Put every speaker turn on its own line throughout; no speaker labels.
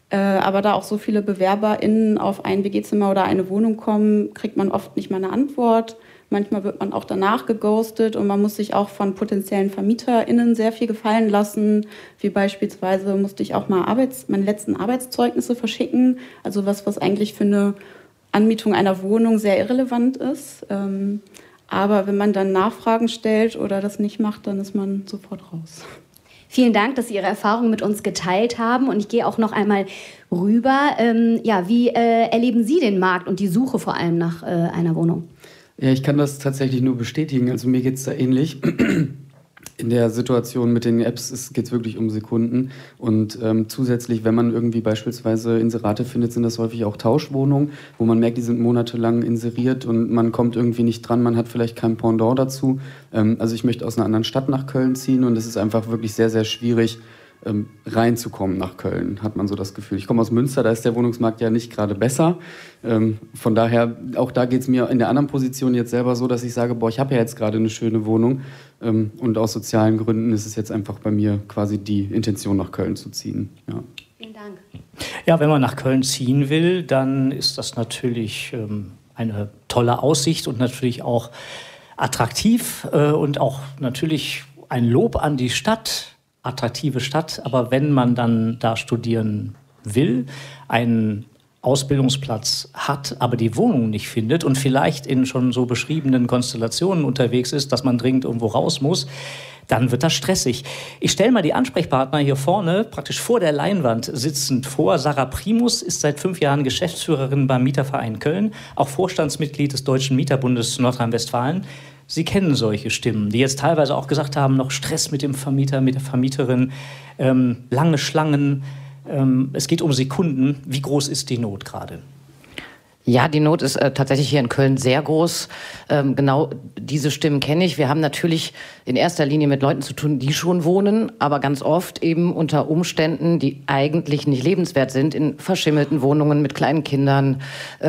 Aber da auch so viele BewerberInnen auf ein WG-Zimmer oder eine Wohnung kommen, kriegt man oft nicht mal eine Antwort. Manchmal wird man auch danach geghostet und man muss sich auch von potenziellen VermieterInnen sehr viel gefallen lassen. Wie beispielsweise musste ich auch mal meine letzten Arbeitszeugnisse verschicken. Also was eigentlich für eine Anmietung einer Wohnung sehr irrelevant ist. Aber wenn man dann Nachfragen stellt oder das nicht macht, dann ist man sofort raus.
Vielen Dank, dass Sie Ihre Erfahrungen mit uns geteilt haben. Und ich gehe auch noch einmal rüber. Wie erleben Sie den Markt und die Suche vor allem nach einer Wohnung?
Ja, ich kann das tatsächlich nur bestätigen. Also mir geht es da ähnlich. In der Situation mit den Apps geht es wirklich um Sekunden. Und zusätzlich, wenn man irgendwie beispielsweise Inserate findet, sind das häufig auch Tauschwohnungen, wo man merkt, die sind monatelang inseriert und man kommt irgendwie nicht dran, man hat vielleicht kein Pendant dazu. Also ich möchte aus einer anderen Stadt nach Köln ziehen und es ist einfach wirklich sehr, sehr schwierig, reinzukommen nach Köln, hat man so das Gefühl. Ich komme aus Münster, da ist der Wohnungsmarkt ja nicht gerade besser. Von daher, auch da geht es mir in der anderen Position jetzt selber so, dass ich sage, ich habe ja jetzt gerade eine schöne Wohnung und aus sozialen Gründen ist es jetzt einfach bei mir quasi die Intention, nach Köln zu ziehen. Ja.
Vielen Dank.
Ja, wenn man nach Köln ziehen will, dann ist das natürlich eine tolle Aussicht und natürlich auch attraktiv und auch natürlich ein Lob an die Stadt. Attraktive Stadt, aber wenn man dann da studieren will, einen Ausbildungsplatz hat, aber die Wohnung nicht findet und vielleicht in schon so beschriebenen Konstellationen unterwegs ist, dass man dringend irgendwo raus muss, dann wird das stressig. Ich stelle mal die Ansprechpartner hier vorne, praktisch vor der Leinwand sitzend vor. Sarah Primus ist seit 5 Jahren Geschäftsführerin beim Mieterverein Köln, auch Vorstandsmitglied des Deutschen Mieterbundes Nordrhein-Westfalen. Sie kennen solche Stimmen, die jetzt teilweise auch gesagt haben, noch Stress mit dem Vermieter, mit der Vermieterin, lange Schlangen. Es geht um Sekunden. Wie groß ist die Not gerade?
Ja, die Not ist tatsächlich hier in Köln sehr groß. Genau diese Stimmen kenne ich. Wir haben natürlich in erster Linie mit Leuten zu tun, die schon wohnen, aber ganz oft eben unter Umständen, die eigentlich nicht lebenswert sind, in verschimmelten Wohnungen mit kleinen Kindern,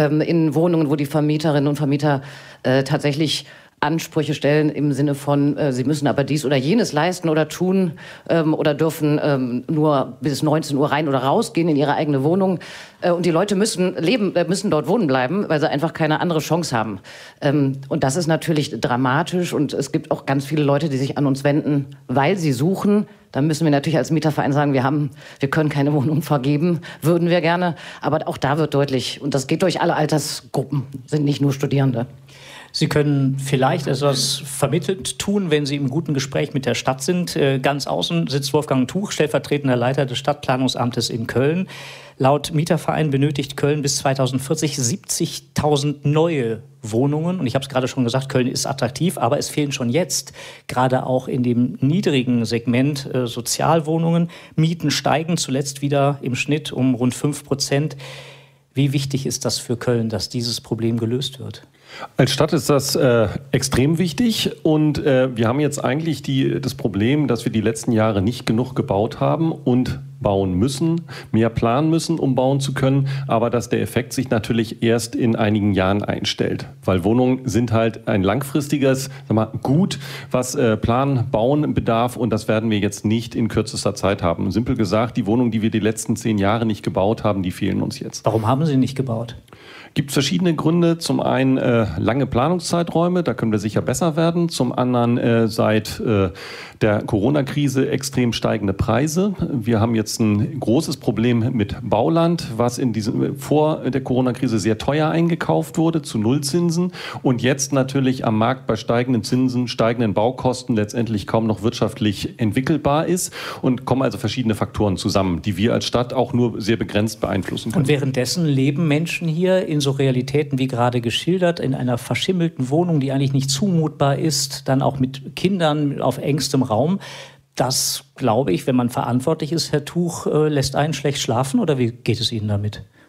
in Wohnungen, wo die Vermieterinnen und Vermieter tatsächlich Ansprüche stellen im Sinne von, sie müssen aber dies oder jenes leisten oder tun oder dürfen nur bis 19 Uhr rein oder rausgehen in ihre eigene Wohnung. Und die Leute müssen dort wohnen bleiben, weil sie einfach keine andere Chance haben. Und das ist natürlich dramatisch und es gibt auch ganz viele Leute, die sich an uns wenden, weil sie suchen. Da müssen wir natürlich als Mieterverein sagen, wir können keine Wohnung vergeben, würden wir gerne. Aber auch da wird deutlich, und das geht durch alle Altersgruppen, sind nicht nur Studierende.
Sie können vielleicht etwas vermittelt tun, wenn Sie im guten Gespräch mit der Stadt sind. Ganz außen sitzt Wolfgang Tuch, stellvertretender Leiter des Stadtplanungsamtes in Köln. Laut Mieterverein benötigt Köln bis 2040 70.000 neue Wohnungen. Und ich habe es gerade schon gesagt, Köln ist attraktiv, aber es fehlen schon jetzt, gerade auch in dem niedrigen Segment Sozialwohnungen. Mieten steigen zuletzt wieder im Schnitt um rund 5%. Wie wichtig ist das für Köln, dass dieses Problem gelöst wird?
Als Stadt ist das extrem wichtig und wir haben jetzt eigentlich das Problem, dass wir die letzten Jahre nicht genug gebaut haben und bauen müssen, mehr planen müssen, um bauen zu können, aber dass der Effekt sich natürlich erst in einigen Jahren einstellt, weil Wohnungen sind halt ein langfristiges Gut, was Planen, Bauen bedarf und das werden wir jetzt nicht in kürzester Zeit haben. Simpel gesagt, die Wohnungen, die wir die letzten 10 Jahre nicht gebaut haben, die fehlen uns jetzt.
Warum haben Sie nicht gebaut?
Gibt verschiedene Gründe. Zum einen lange Planungszeiträume, da können wir sicher besser werden. Zum anderen seit der Corona-Krise extrem steigende Preise. Wir haben jetzt ein großes Problem mit Bauland, was vor der Corona-Krise sehr teuer eingekauft wurde, zu Nullzinsen. Und jetzt natürlich am Markt bei steigenden Zinsen, steigenden Baukosten letztendlich kaum noch wirtschaftlich entwickelbar ist. Und kommen also verschiedene Faktoren zusammen, die wir als Stadt auch nur sehr begrenzt beeinflussen können.
Und währenddessen leben Menschen hier in so Realitäten wie gerade geschildert, in einer verschimmelten Wohnung, die eigentlich nicht zumutbar ist, dann auch mit Kindern auf engstem Raum. Das, glaube ich, wenn man verantwortlich ist, Herr Tuch, lässt einen schlecht schlafen, oder wie geht es Ihnen damit?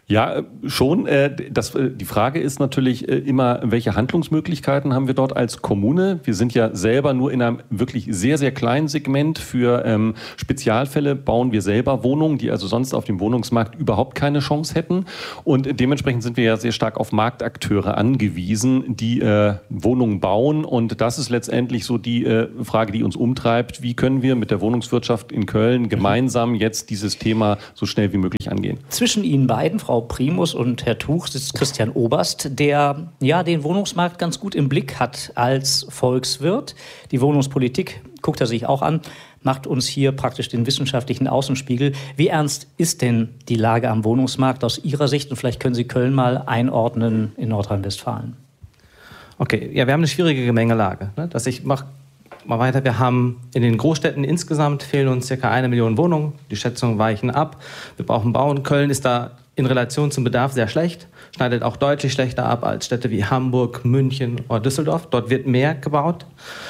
Ja, schon. Die Frage ist natürlich immer, welche Handlungsmöglichkeiten haben wir dort als Kommune? Wir sind ja selber nur in einem wirklich sehr, sehr kleinen Segment. Für Spezialfälle bauen wir selber Wohnungen, die also sonst auf dem Wohnungsmarkt überhaupt keine Chance hätten. Und dementsprechend sind wir ja sehr stark auf Marktakteure angewiesen, die Wohnungen bauen. Und das ist letztendlich so die Frage, die uns umtreibt. Wie können wir mit der Wohnungswirtschaft in Köln gemeinsam jetzt dieses Thema so schnell wie möglich angehen?
Zwischen Ihnen beiden, Frau Primus und Herr Tuch, sitzt Christian Oberst, der ja den Wohnungsmarkt ganz gut im Blick hat als Volkswirt. Die Wohnungspolitik guckt er sich auch an, macht uns hier praktisch den wissenschaftlichen Außenspiegel. Wie ernst ist denn die Lage am Wohnungsmarkt aus Ihrer Sicht? Und vielleicht können Sie Köln mal einordnen in Nordrhein-Westfalen.
Okay, ja, wir haben eine schwierige Gemengelage. Ne? Ich mache mal weiter. Wir haben in den Großstädten insgesamt fehlen uns ca. 1 Million Wohnungen. Die Schätzungen weichen ab. Wir brauchen bauen. Köln ist da in Relation zum Bedarf sehr schlecht, schneidet auch deutlich schlechter ab als Städte wie Hamburg, München oder Düsseldorf. Dort wird mehr gebaut.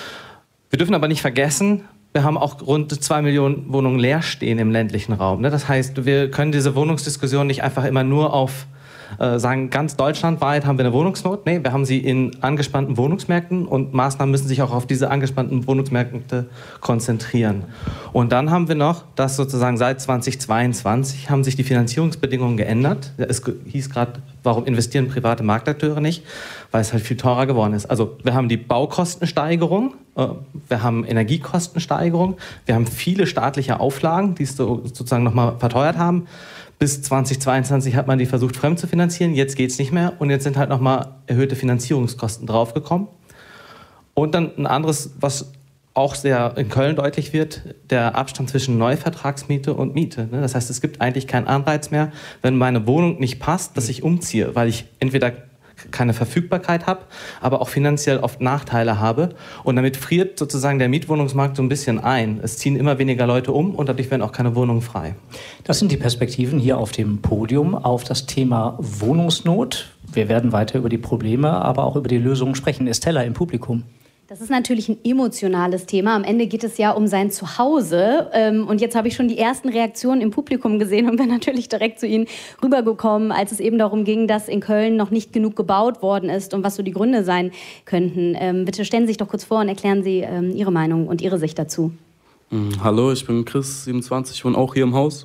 Wir dürfen aber nicht vergessen, wir haben auch rund 2 Millionen Wohnungen leer stehen im ländlichen Raum. Das heißt, wir können diese Wohnungsdiskussion nicht einfach immer nur auf sagen, ganz deutschlandweit haben wir eine Wohnungsnot. Nee, wir haben sie in angespannten Wohnungsmärkten und Maßnahmen müssen sich auch auf diese angespannten Wohnungsmärkte konzentrieren. Und dann haben wir noch, dass sozusagen seit 2022 haben sich die Finanzierungsbedingungen geändert. Es hieß gerade, warum investieren private Marktakteure nicht? Weil es halt viel teurer geworden ist. Also wir haben die Baukostensteigerung, wir haben Energiekostensteigerung, wir haben viele staatliche Auflagen, die es sozusagen nochmal verteuert haben. Bis 2022 hat man die versucht, fremd zu finanzieren. Jetzt geht es nicht mehr. Und jetzt sind halt nochmal erhöhte Finanzierungskosten draufgekommen. Und dann ein anderes, was auch sehr in Köln deutlich wird, der Abstand zwischen Neuvertragsmiete und Miete. Das heißt, es gibt eigentlich keinen Anreiz mehr, wenn meine Wohnung nicht passt, dass ich umziehe, weil ich entweder keine Verfügbarkeit habe, aber auch finanziell oft Nachteile habe. Und damit friert sozusagen der Mietwohnungsmarkt so ein bisschen ein. Es ziehen immer weniger Leute um und dadurch werden auch keine Wohnungen frei.
Das sind die Perspektiven hier auf dem Podium auf das Thema Wohnungsnot. Wir werden weiter über die Probleme, aber auch über die Lösungen sprechen. Estella im Publikum.
Das ist natürlich ein emotionales Thema. Am Ende geht es ja um sein Zuhause. Und jetzt habe ich schon die ersten Reaktionen im Publikum gesehen und bin natürlich direkt zu Ihnen rübergekommen, als es eben darum ging, dass in Köln noch nicht genug gebaut worden ist und was so die Gründe sein könnten. Bitte stellen Sie sich doch kurz vor und erklären Sie Ihre Meinung und Ihre Sicht dazu.
Hallo, ich bin Chris, 27, ich wohne auch hier im Haus.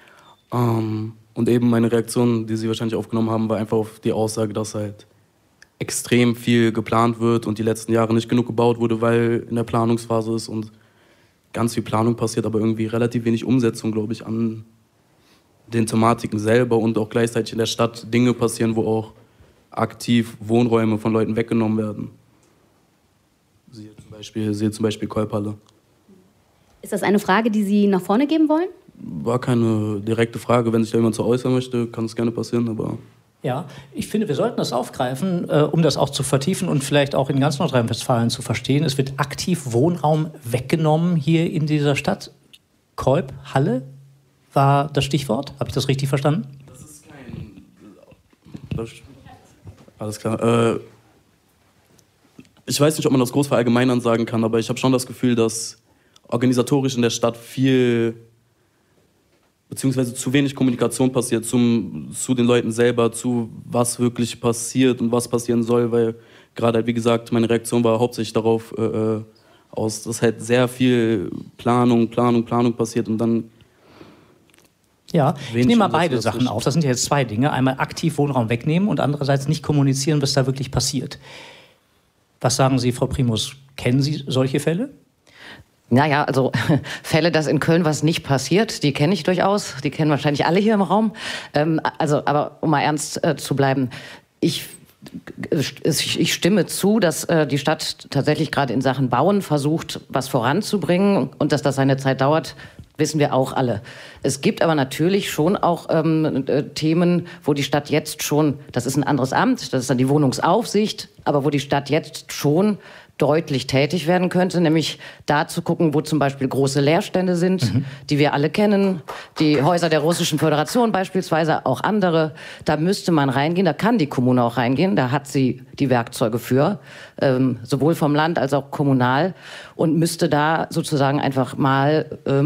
Und eben meine Reaktion, die Sie wahrscheinlich aufgenommen haben, war einfach auf die Aussage, dass halt extrem viel geplant wird und die letzten Jahre nicht genug gebaut wurde, weil in der Planungsphase ist und ganz viel Planung passiert, aber irgendwie relativ wenig Umsetzung, glaube ich, an den Thematiken selber und auch gleichzeitig in der Stadt Dinge passieren, wo auch aktiv Wohnräume von Leuten weggenommen werden. Siehe zum Beispiel Kolbhalle.
Ist das eine Frage, die Sie nach vorne geben wollen?
War keine direkte Frage. Wenn sich da jemand so äußern möchte, kann es gerne passieren, aber...
Ja, ich finde, wir sollten das aufgreifen, um das auch zu vertiefen und vielleicht auch in ganz Nordrhein-Westfalen zu verstehen. Es wird aktiv Wohnraum weggenommen hier in dieser Stadt. Kolbhalle war das Stichwort. Habe ich das richtig verstanden?
Das ist alles klar. Ich weiß nicht, ob man das groß verallgemeinern sagen kann, aber ich habe schon das Gefühl, dass organisatorisch in der Stadt viel... beziehungsweise zu wenig Kommunikation passiert zu den Leuten selber, zu was wirklich passiert und was passieren soll, weil gerade halt, wie gesagt, meine Reaktion war hauptsächlich darauf aus, dass halt sehr viel Planung passiert und dann...
Ja, ich nehme mal beide Sachen auf. Das sind ja jetzt zwei Dinge. Einmal aktiv Wohnraum wegnehmen und andererseits nicht kommunizieren, was da wirklich passiert. Was sagen Sie, Frau Primus? Kennen Sie solche Fälle?
Naja, also Fälle, dass in Köln was nicht passiert, die kenne ich durchaus. Die kennen wahrscheinlich alle hier im Raum. Aber um mal ernst zu bleiben, ich stimme zu, dass die Stadt tatsächlich gerade in Sachen Bauen versucht, was voranzubringen. Und dass das seine Zeit dauert, wissen wir auch alle. Es gibt aber natürlich schon auch Themen, wo die Stadt jetzt schon, das ist ein anderes Amt, das ist dann die Wohnungsaufsicht, aber wo die Stadt jetzt schon deutlich tätig werden könnte, nämlich da zu gucken, wo zum Beispiel große Leerstände sind, die wir alle kennen, die Häuser der Russischen Föderation beispielsweise, auch andere. Da müsste man reingehen, da kann die Kommune auch reingehen, da hat sie die Werkzeuge für, sowohl vom Land als auch kommunal, und müsste da sozusagen einfach mal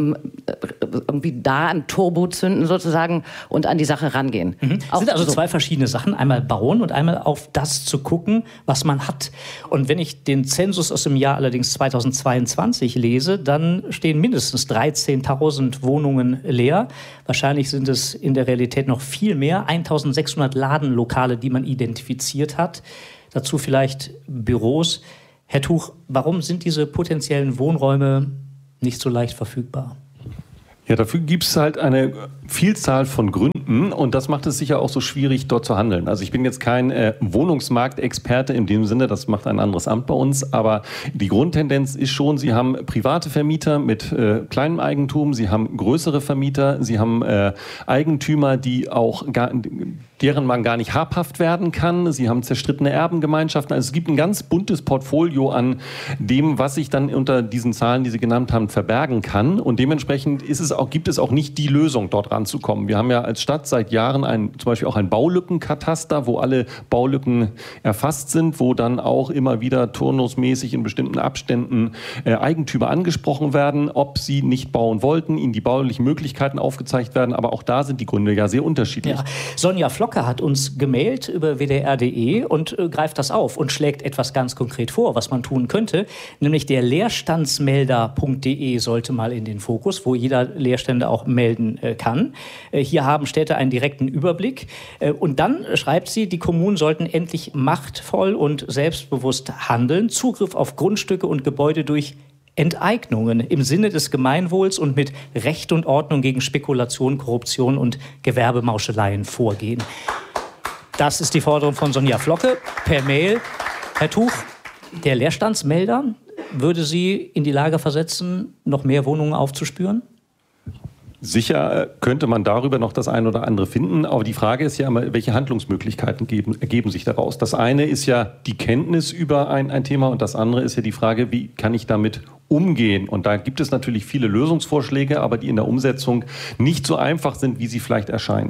irgendwie da ein Turbo zünden sozusagen und an die Sache rangehen.
Das sind also zwei verschiedene Sachen, einmal bauen und einmal auf das zu gucken, was man hat. Und wenn ich den Zensus aus dem Jahr allerdings 2022 lese, dann stehen mindestens 13.000 Wohnungen leer. Wahrscheinlich sind es in der Realität noch viel mehr, 1.600 Ladenlokale, die man identifiziert hat. Dazu vielleicht Büros. Herr Tuch, warum sind diese potenziellen Wohnräume nicht so leicht verfügbar?
Ja, dafür gibt es halt eine Vielzahl von Gründen und das macht es sicher auch so schwierig, dort zu handeln. Also ich bin jetzt kein Wohnungsmarktexperte in dem Sinne, das macht ein anderes Amt bei uns, aber die Grundtendenz ist schon, Sie haben private Vermieter mit kleinem Eigentum, Sie haben größere Vermieter, Sie haben Eigentümer, die auch deren man gar nicht habhaft werden kann. Sie haben zerstrittene Erbengemeinschaften. Also es gibt ein ganz buntes Portfolio an dem, was sich dann unter diesen Zahlen, die Sie genannt haben, verbergen kann. Und dementsprechend gibt es auch nicht die Lösung, dort ranzukommen. Wir haben ja als Stadt seit Jahren zum Beispiel auch ein Baulückenkataster, wo alle Baulücken erfasst sind, wo dann auch immer wieder turnusmäßig in bestimmten Abständen Eigentümer angesprochen werden, ob sie nicht bauen wollten, ihnen die baulichen Möglichkeiten aufgezeigt werden. Aber auch da sind die Gründe ja sehr unterschiedlich. Ja.
Sonja Flocke hat uns gemailt über wdr.de und greift das auf und schlägt etwas ganz konkret vor, was man tun könnte. Nämlich der Leerstandsmelder.de sollte mal in den Fokus, wo jeder Leerstände auch melden kann. Hier haben Städte einen direkten Überblick. Und dann schreibt sie, die Kommunen sollten endlich machtvoll und selbstbewusst handeln. Zugriff auf Grundstücke und Gebäude durch Enteignungen im Sinne des Gemeinwohls und mit Recht und Ordnung gegen Spekulation, Korruption und Gewerbemauscheleien vorgehen. Das ist die Forderung von Sonja Flocke per Mail. Herr Tuch, der Leerstandsmelder würde Sie in die Lage versetzen, noch mehr Wohnungen aufzuspüren?
Sicher könnte man darüber noch das eine oder andere finden, aber die Frage ist ja immer, welche Handlungsmöglichkeiten ergeben sich daraus. Das eine ist ja die Kenntnis über ein Thema und das andere ist ja die Frage, wie kann ich damit umgehen? Und da gibt es natürlich viele Lösungsvorschläge, aber die in der Umsetzung nicht so einfach sind, wie sie vielleicht erscheinen.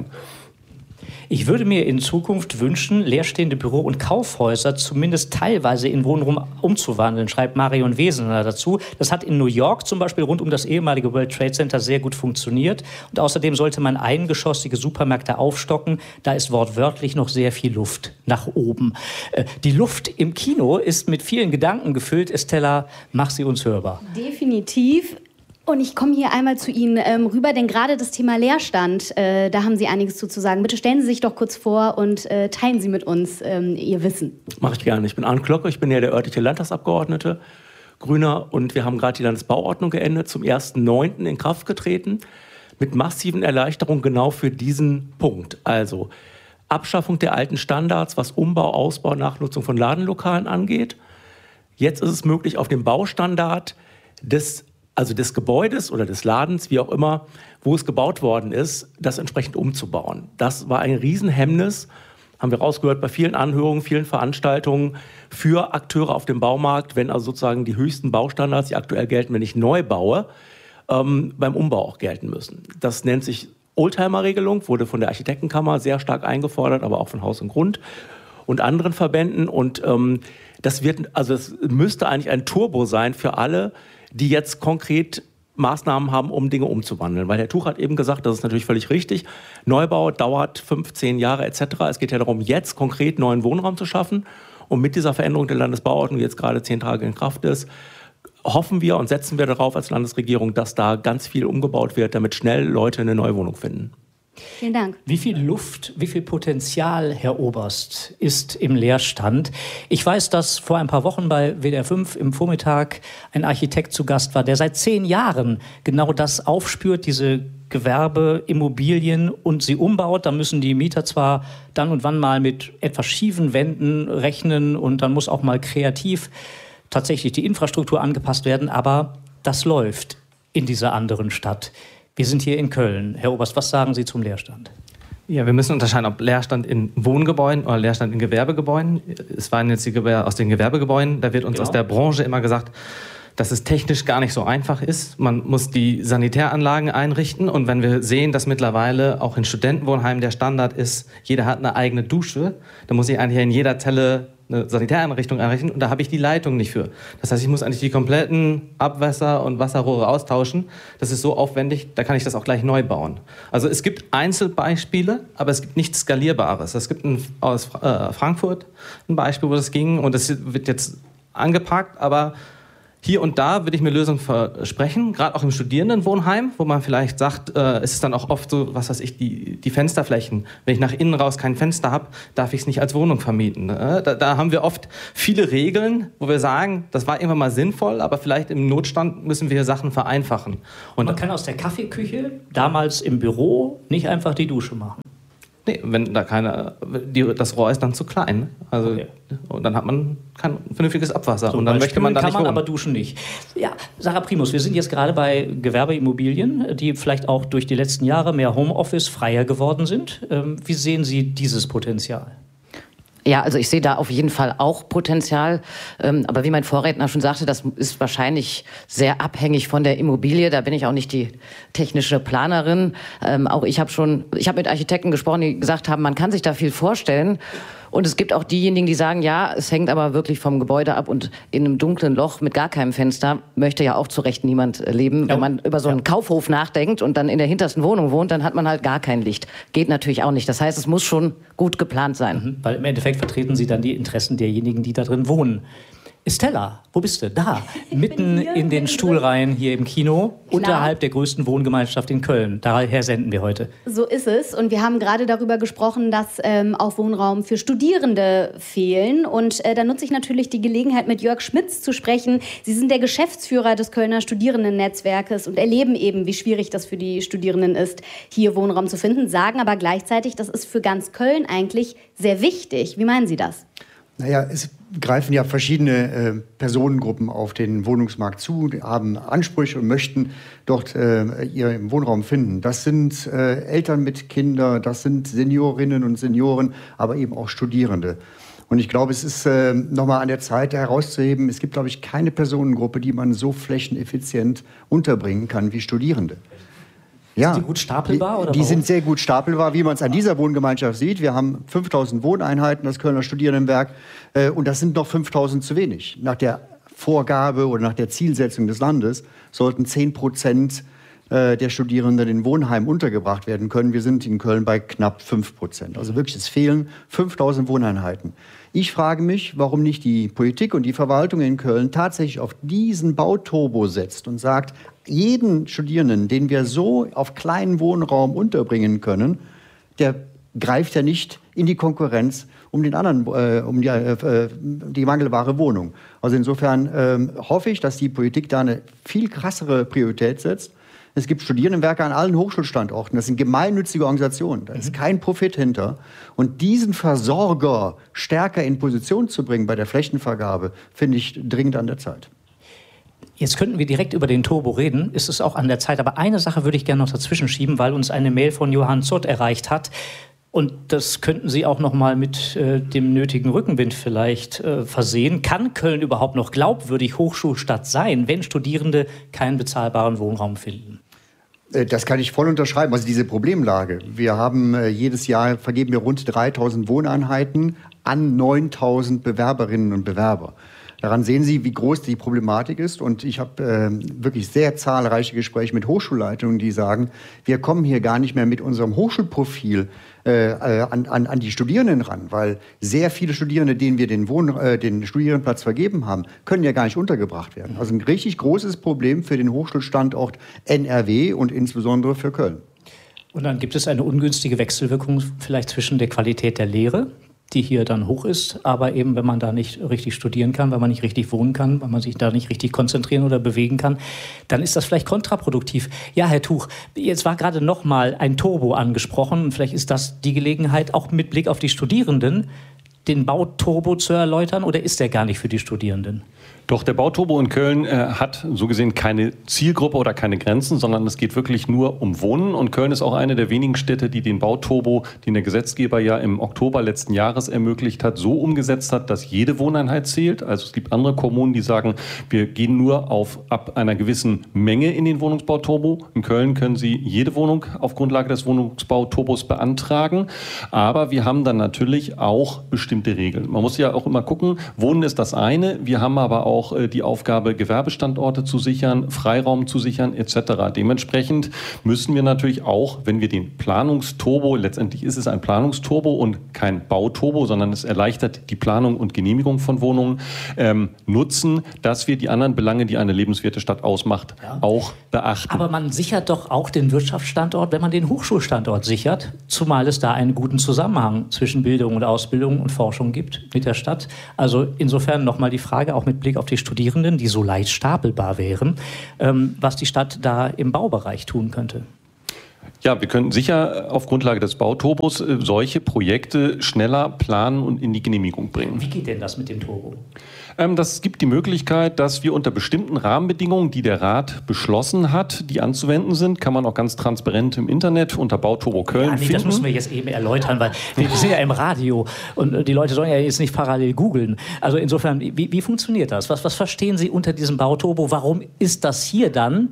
Ich würde mir in Zukunft wünschen, leerstehende Büro- und Kaufhäuser zumindest teilweise in Wohnraum umzuwandeln, schreibt Marion Wesener dazu. Das hat in New York zum Beispiel rund um das ehemalige World Trade Center sehr gut funktioniert. Und außerdem sollte man eingeschossige Supermärkte aufstocken. Da ist wortwörtlich noch sehr viel Luft nach oben. Die Luft im Kino ist mit vielen Gedanken gefüllt. Estella, mach sie uns hörbar.
Definitiv. Und ich komme hier einmal zu Ihnen rüber, denn gerade das Thema Leerstand, da haben Sie einiges zu sagen. Bitte stellen Sie sich doch kurz vor und teilen Sie mit uns Ihr Wissen.
Mache ich gerne. Ich bin Arndt Glocke, ich bin ja der örtliche Landtagsabgeordnete, Grüner, und wir haben gerade die Landesbauordnung geändert, zum 1.9. in Kraft getreten, mit massiven Erleichterungen genau für diesen Punkt. Also Abschaffung der alten Standards, was Umbau, Ausbau, Nachnutzung von Ladenlokalen angeht. Jetzt ist es möglich, auf dem Baustandard des Gebäudes oder des Ladens, wie auch immer, wo es gebaut worden ist, das entsprechend umzubauen. Das war ein Riesenhemmnis, haben wir rausgehört bei vielen Anhörungen, vielen Veranstaltungen für Akteure auf dem Baumarkt, wenn also sozusagen die höchsten Baustandards, die aktuell gelten, wenn ich neu baue, beim Umbau auch gelten müssen. Das nennt sich Oldtimer-Regelung, wurde von der Architektenkammer sehr stark eingefordert, aber auch von Haus und Grund und anderen Verbänden. Und das müsste eigentlich ein Turbo sein für alle, die jetzt konkret Maßnahmen haben, um Dinge umzuwandeln. Weil Herr Tuch hat eben gesagt, das ist natürlich völlig richtig, Neubau dauert 15 Jahre etc. Es geht ja darum, jetzt konkret neuen Wohnraum zu schaffen. Und mit dieser Veränderung der Landesbauordnung, die jetzt gerade 10 Tage in Kraft ist, hoffen wir und setzen wir darauf als Landesregierung, dass da ganz viel umgebaut wird, damit schnell Leute eine neue Wohnung finden.
Vielen Dank.
Wie viel Luft, wie viel Potenzial, Herr Oberst, ist im Leerstand? Ich weiß, dass vor ein paar Wochen bei WDR 5 im Vormittag ein Architekt zu Gast war, der seit 10 Jahren genau das aufspürt, diese Gewerbeimmobilien, und sie umbaut. Da müssen die Mieter zwar dann und wann mal mit etwas schiefen Wänden rechnen und dann muss auch mal kreativ tatsächlich die Infrastruktur angepasst werden, aber das läuft in dieser anderen Stadt. Wir sind hier in Köln. Herr Oberst, was sagen Sie zum Leerstand?
Ja, wir müssen unterscheiden, ob Leerstand in Wohngebäuden oder Leerstand in Gewerbegebäuden. Es waren jetzt aus den Gewerbegebäuden, da wird uns aus der Branche immer gesagt, dass es technisch gar nicht so einfach ist. Man muss die Sanitäranlagen einrichten und wenn wir sehen, dass mittlerweile auch in Studentenwohnheimen der Standard ist, jeder hat eine eigene Dusche, dann muss ich eigentlich in jeder Zelle eine Sanitäreinrichtung einrichten und da habe ich die Leitung nicht für. Das heißt, ich muss eigentlich die kompletten Abwässer- und Wasserrohre austauschen. Das ist so aufwendig, da kann ich das auch gleich neu bauen. Also es gibt Einzelbeispiele, aber es gibt nichts Skalierbares. Es gibt aus Frankfurt ein Beispiel, wo das ging und das wird jetzt angepackt, aber hier und da würde ich mir Lösungen versprechen, gerade auch im Studierendenwohnheim, wo man vielleicht sagt, es ist dann auch oft so, was weiß ich, die Fensterflächen. Wenn ich nach innen raus kein Fenster habe, darf ich es nicht als Wohnung vermieten. Da haben wir oft viele Regeln, wo wir sagen, das war irgendwann mal sinnvoll, aber vielleicht im Notstand müssen wir Sachen vereinfachen. Und man
kann aus der Kaffeeküche damals im Büro nicht einfach die Dusche machen.
Nee, wenn da das Rohr ist dann zu klein. Also, okay. Und dann hat man kein vernünftiges Abwasser.
So,
und dann möchte man da nicht wohnen.
Aber duschen nicht. Ja, Sarah Primus, wir sind jetzt gerade bei Gewerbeimmobilien, die vielleicht auch durch die letzten Jahre mehr Homeoffice freier geworden sind. Wie sehen Sie dieses Potenzial?
Ja, also ich sehe da auf jeden Fall auch Potenzial. Aber wie mein Vorredner schon sagte, das ist wahrscheinlich sehr abhängig von der Immobilie. Da bin ich auch nicht die technische Planerin. Auch ich habe mit Architekten gesprochen, die gesagt haben, man kann sich da viel vorstellen. Und es gibt auch diejenigen, die sagen, ja, es hängt aber wirklich vom Gebäude ab und in einem dunklen Loch mit gar keinem Fenster möchte ja auch zu Recht niemand leben. Wenn man über so einen Kaufhof nachdenkt und dann in der hintersten Wohnung wohnt, dann hat man halt gar kein Licht. Geht natürlich auch nicht. Das heißt, es muss schon gut geplant sein.
Weil im Endeffekt vertreten Sie dann die Interessen derjenigen, die da drin wohnen. Estella, wo bist du? Da, mitten in den Stuhlreihen hier im Kino, unterhalb der größten Wohngemeinschaft in Köln. Daher senden wir heute.
So ist es. Und wir haben gerade darüber gesprochen, dass auch Wohnraum für Studierende fehlen. Und da nutze ich natürlich die Gelegenheit, mit Jörg Schmitz zu sprechen. Sie sind der Geschäftsführer des Kölner Studierendennetzwerkes und erleben eben, wie schwierig das für die Studierenden ist, hier Wohnraum zu finden, sagen aber gleichzeitig, das ist für ganz Köln eigentlich sehr wichtig. Wie meinen Sie das?
Naja, es greifen ja verschiedene Personengruppen auf den Wohnungsmarkt zu, haben Ansprüche und möchten dort ihren Wohnraum finden. Das sind Eltern mit Kindern, das sind Seniorinnen und Senioren, aber eben auch Studierende. Und ich glaube, es ist nochmal an der Zeit herauszuheben, es gibt, glaube ich, keine Personengruppe, die man so flächeneffizient unterbringen kann wie Studierende. Ja,
sind die gut stapelbar? Oder
die sind sehr gut stapelbar, wie man es an dieser Wohngemeinschaft sieht. Wir haben 5.000 Wohneinheiten, das Kölner Studierendenwerk, und das sind noch 5.000 zu wenig. Nach der Vorgabe oder nach der Zielsetzung des Landes sollten 10% der Studierenden in Wohnheimen untergebracht werden können. Wir sind in Köln bei knapp 5%. Also wirklich, es fehlen 5.000 Wohneinheiten. Ich frage mich, warum nicht die Politik und die Verwaltung in Köln tatsächlich auf diesen Bauturbo setzt und sagt, jeden Studierenden, den wir so auf kleinen Wohnraum unterbringen können, der greift ja nicht in die Konkurrenz um den anderen, die mangelbare Wohnung. Also insofern hoffe ich, dass die Politik da eine viel krassere Priorität setzt. Es gibt Studierendenwerke an allen Hochschulstandorten. Das sind gemeinnützige Organisationen. Da ist kein Profit hinter. Und diesen Versorger stärker in Position zu bringen bei der Flächenvergabe, finde ich dringend an der Zeit.
Jetzt könnten wir direkt über den Turbo reden, ist es auch an der Zeit. Aber eine Sache würde ich gerne noch dazwischen schieben, weil uns eine Mail von Johann Zott erreicht hat. Und das könnten Sie auch noch mal mit dem nötigen Rückenwind vielleicht versehen. Kann Köln überhaupt noch glaubwürdig Hochschulstadt sein, wenn Studierende keinen bezahlbaren Wohnraum finden?
Das kann ich voll unterschreiben. Also diese Problemlage. Wir haben jedes Jahr vergeben wir rund 3.000 Wohneinheiten an 9.000 Bewerberinnen und Bewerber. Daran sehen Sie, wie groß die Problematik ist. Und ich habe wirklich sehr zahlreiche Gespräche mit Hochschulleitungen, die sagen, wir kommen hier gar nicht mehr mit unserem Hochschulprofil an die Studierenden ran, weil sehr viele Studierende, denen wir den Studierendenplatz vergeben haben, können ja gar nicht untergebracht werden. Also ein richtig großes Problem für den Hochschulstandort NRW und insbesondere für Köln.
Und dann gibt es eine ungünstige Wechselwirkung vielleicht zwischen der Qualität der Lehre, die hier dann hoch ist, aber eben, wenn man da nicht richtig studieren kann, wenn man nicht richtig wohnen kann, wenn man sich da nicht richtig konzentrieren oder bewegen kann, dann ist das vielleicht kontraproduktiv. Ja, Herr Tuch, jetzt war gerade noch mal ein Turbo angesprochen und vielleicht ist das die Gelegenheit, auch mit Blick auf die Studierenden, den Bauturbo zu erläutern, oder ist der gar nicht für die Studierenden?
Doch, der Bauturbo in Köln hat so gesehen keine Zielgruppe oder keine Grenzen, sondern es geht wirklich nur um Wohnen. Und Köln ist auch eine der wenigen Städte, die den Bauturbo, den der Gesetzgeber ja im Oktober letzten Jahres ermöglicht hat, so umgesetzt hat, dass jede Wohneinheit zählt. Also es gibt andere Kommunen, die sagen, wir gehen nur ab einer gewissen Menge in den Wohnungsbauturbo. In Köln können Sie jede Wohnung auf Grundlage des Wohnungsbauturbos beantragen. Aber wir haben dann natürlich auch bestimmte Regeln. Man muss ja auch immer gucken, Wohnen ist das eine. Wir haben aber auch die Aufgabe, Gewerbestandorte zu sichern, Freiraum zu sichern etc. Dementsprechend müssen wir natürlich auch, wenn wir den Planungsturbo, letztendlich ist es ein Planungsturbo und kein Bauturbo, sondern es erleichtert die Planung und Genehmigung von Wohnungen, nutzen, dass wir die anderen Belange, die eine lebenswerte Stadt ausmacht, auch beachten.
Aber man sichert doch auch den Wirtschaftsstandort, wenn man den Hochschulstandort sichert, zumal es da einen guten Zusammenhang zwischen Bildung und Ausbildung und Forschung gibt mit der Stadt. Also insofern nochmal die Frage, auch mit Blick auf die Studierenden, die so leicht stapelbar wären, was die Stadt da im Baubereich tun könnte.
Ja, wir können sicher auf Grundlage des Bauturbos solche Projekte schneller planen und in die Genehmigung bringen.
Wie geht denn das mit dem Turbo?
Das gibt die Möglichkeit, dass wir unter bestimmten Rahmenbedingungen, die der Rat beschlossen hat, die anzuwenden sind, kann man auch ganz transparent im Internet unter Bauturbo Köln finden.
Das müssen wir jetzt eben erläutern, weil wir sind ja im Radio und die Leute sollen ja jetzt nicht parallel googeln. Also insofern, wie funktioniert das? Was verstehen Sie unter diesem Bauturbo? Warum ist das hier dann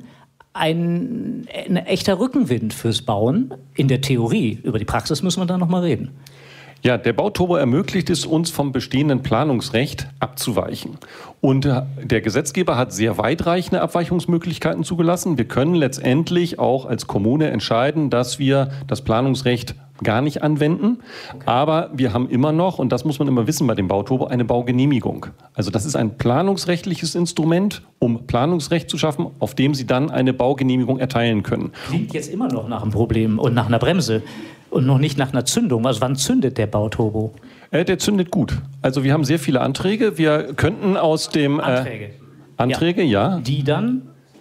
ein echter Rückenwind fürs Bauen in der Theorie? Über die Praxis müssen wir dann noch mal reden.
Ja, der Bauturbo ermöglicht es uns, vom bestehenden Planungsrecht abzuweichen. Und der Gesetzgeber hat sehr weitreichende Abweichungsmöglichkeiten zugelassen. Wir können letztendlich auch als Kommune entscheiden, dass wir das Planungsrecht gar nicht anwenden. Okay. Aber wir haben immer noch, und das muss man immer wissen bei dem Bauturbo, eine Baugenehmigung. Also das ist ein planungsrechtliches Instrument, um Planungsrecht zu schaffen, auf dem Sie dann eine Baugenehmigung erteilen können.
Klingt jetzt immer noch nach einem Problem und nach einer Bremse. Und noch nicht nach einer Zündung. Also wann zündet der Bauturbo?
Der zündet gut. Also wir haben sehr viele Anträge. Wir könnten aus dem... Anträge, ja.
Die dann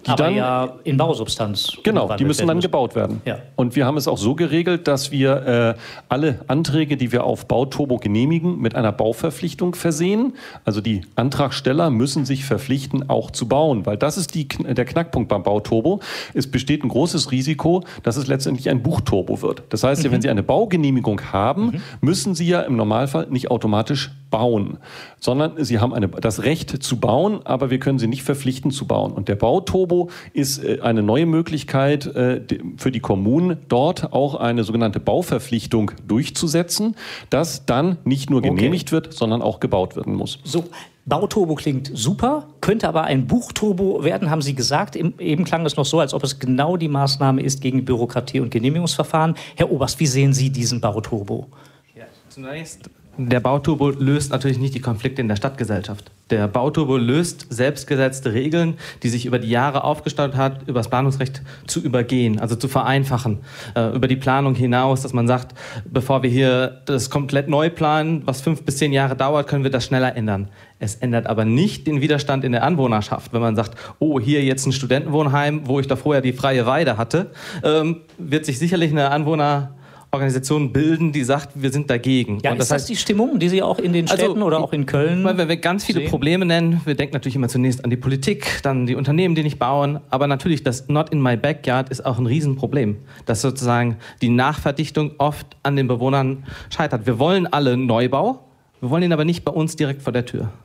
ja in Bausubstanz.
Genau, die müssen dann gebaut werden. Ja. Und wir haben es auch so geregelt, dass wir alle Anträge, die wir auf Bauturbo genehmigen, mit einer Bauverpflichtung versehen. Also die Antragsteller müssen sich verpflichten, auch zu bauen, weil das ist der Knackpunkt beim Bauturbo. Es besteht ein großes Risiko, dass es letztendlich ein Buchturbo wird. Das heißt, wenn Sie eine Baugenehmigung haben, müssen Sie ja im Normalfall nicht automatisch bauen, sondern Sie haben das Recht zu bauen, aber wir können Sie nicht verpflichten zu bauen. Und der Bauturbo ist eine neue Möglichkeit für die Kommunen, dort auch eine sogenannte Bauverpflichtung durchzusetzen, dass dann nicht nur genehmigt wird, sondern auch gebaut werden muss.
So, Bauturbo klingt super, könnte aber ein Buchturbo werden, haben Sie gesagt. Eben klang es noch so, als ob es genau die Maßnahme ist gegen Bürokratie und Genehmigungsverfahren. Herr Oberst, wie sehen Sie diesen Bauturbo?
Ja, zunächst, der Bauturbo löst natürlich nicht die Konflikte in der Stadtgesellschaft. Der Bauturbo löst selbstgesetzte Regeln, die sich über die Jahre aufgestaut hat, über das Planungsrecht zu übergehen, also zu vereinfachen, über die Planung hinaus, dass man sagt, bevor wir hier das komplett neu planen, was 5 bis 10 Jahre dauert, können wir das schneller ändern. Es ändert aber nicht den Widerstand in der Anwohnerschaft. Wenn man sagt, oh, hier jetzt ein Studentenwohnheim, wo ich da vorher die freie Weide hatte, wird sich sicherlich eine Anwohnerorganisation bilden, die sagt, wir sind dagegen.
Ja, und das heißt die Stimmung, die Sie auch in den Städten oder auch in Köln
weil wir ganz viele Probleme nennen. Wir denken natürlich immer zunächst an die Politik, dann die Unternehmen, die nicht bauen. Aber natürlich, das Not in my backyard ist auch ein Riesenproblem. Dass sozusagen die Nachverdichtung oft an den Bewohnern scheitert. Wir wollen alle Neubau, wir wollen ihn aber nicht bei uns direkt vor der Tür.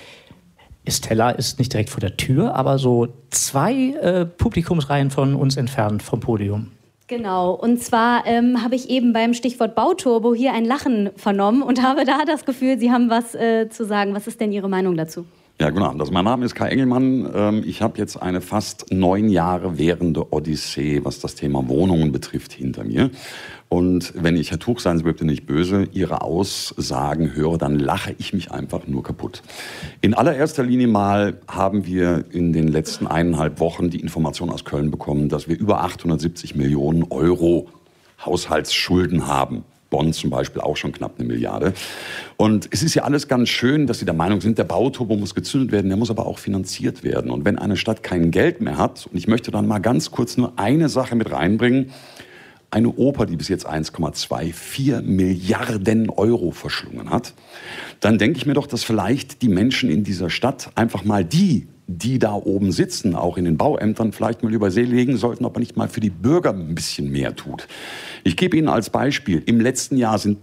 Stella ist nicht direkt vor der Tür, aber so 2 Publikumsreihen von uns entfernt vom Podium.
Genau, und zwar habe ich eben beim Stichwort Bauturbo hier ein Lachen vernommen und habe da das Gefühl, Sie haben was zu sagen. Was ist denn Ihre Meinung dazu?
Ja, genau. Mein Name ist Kai Engelmann. Ich habe jetzt eine fast 9 Jahre währende Odyssee, was das Thema Wohnungen betrifft, hinter mir. Und wenn ich, Herr Tuch, seien Sie bitte nicht böse, Ihre Aussagen höre, dann lache ich mich einfach nur kaputt. In allererster Linie mal haben wir in den letzten 1,5 Wochen die Information aus Köln bekommen, dass wir über 870 Millionen Euro Haushaltsschulden haben. Bonn zum Beispiel auch schon knapp 1 Milliarde. Und es ist ja alles ganz schön, dass Sie der Meinung sind, der Bauturbo muss gezündet werden, der muss aber auch finanziert werden. Und wenn eine Stadt kein Geld mehr hat, und ich möchte dann mal ganz kurz nur eine Sache mit reinbringen, eine Oper, die bis jetzt 1,24 Milliarden Euro verschlungen hat, dann denke ich mir doch, dass vielleicht die Menschen in dieser Stadt einfach mal die da oben sitzen, auch in den Bauämtern, vielleicht mal über See legen sollten, ob man nicht mal für die Bürger ein bisschen mehr tut. Ich gebe Ihnen als Beispiel, im letzten Jahr sind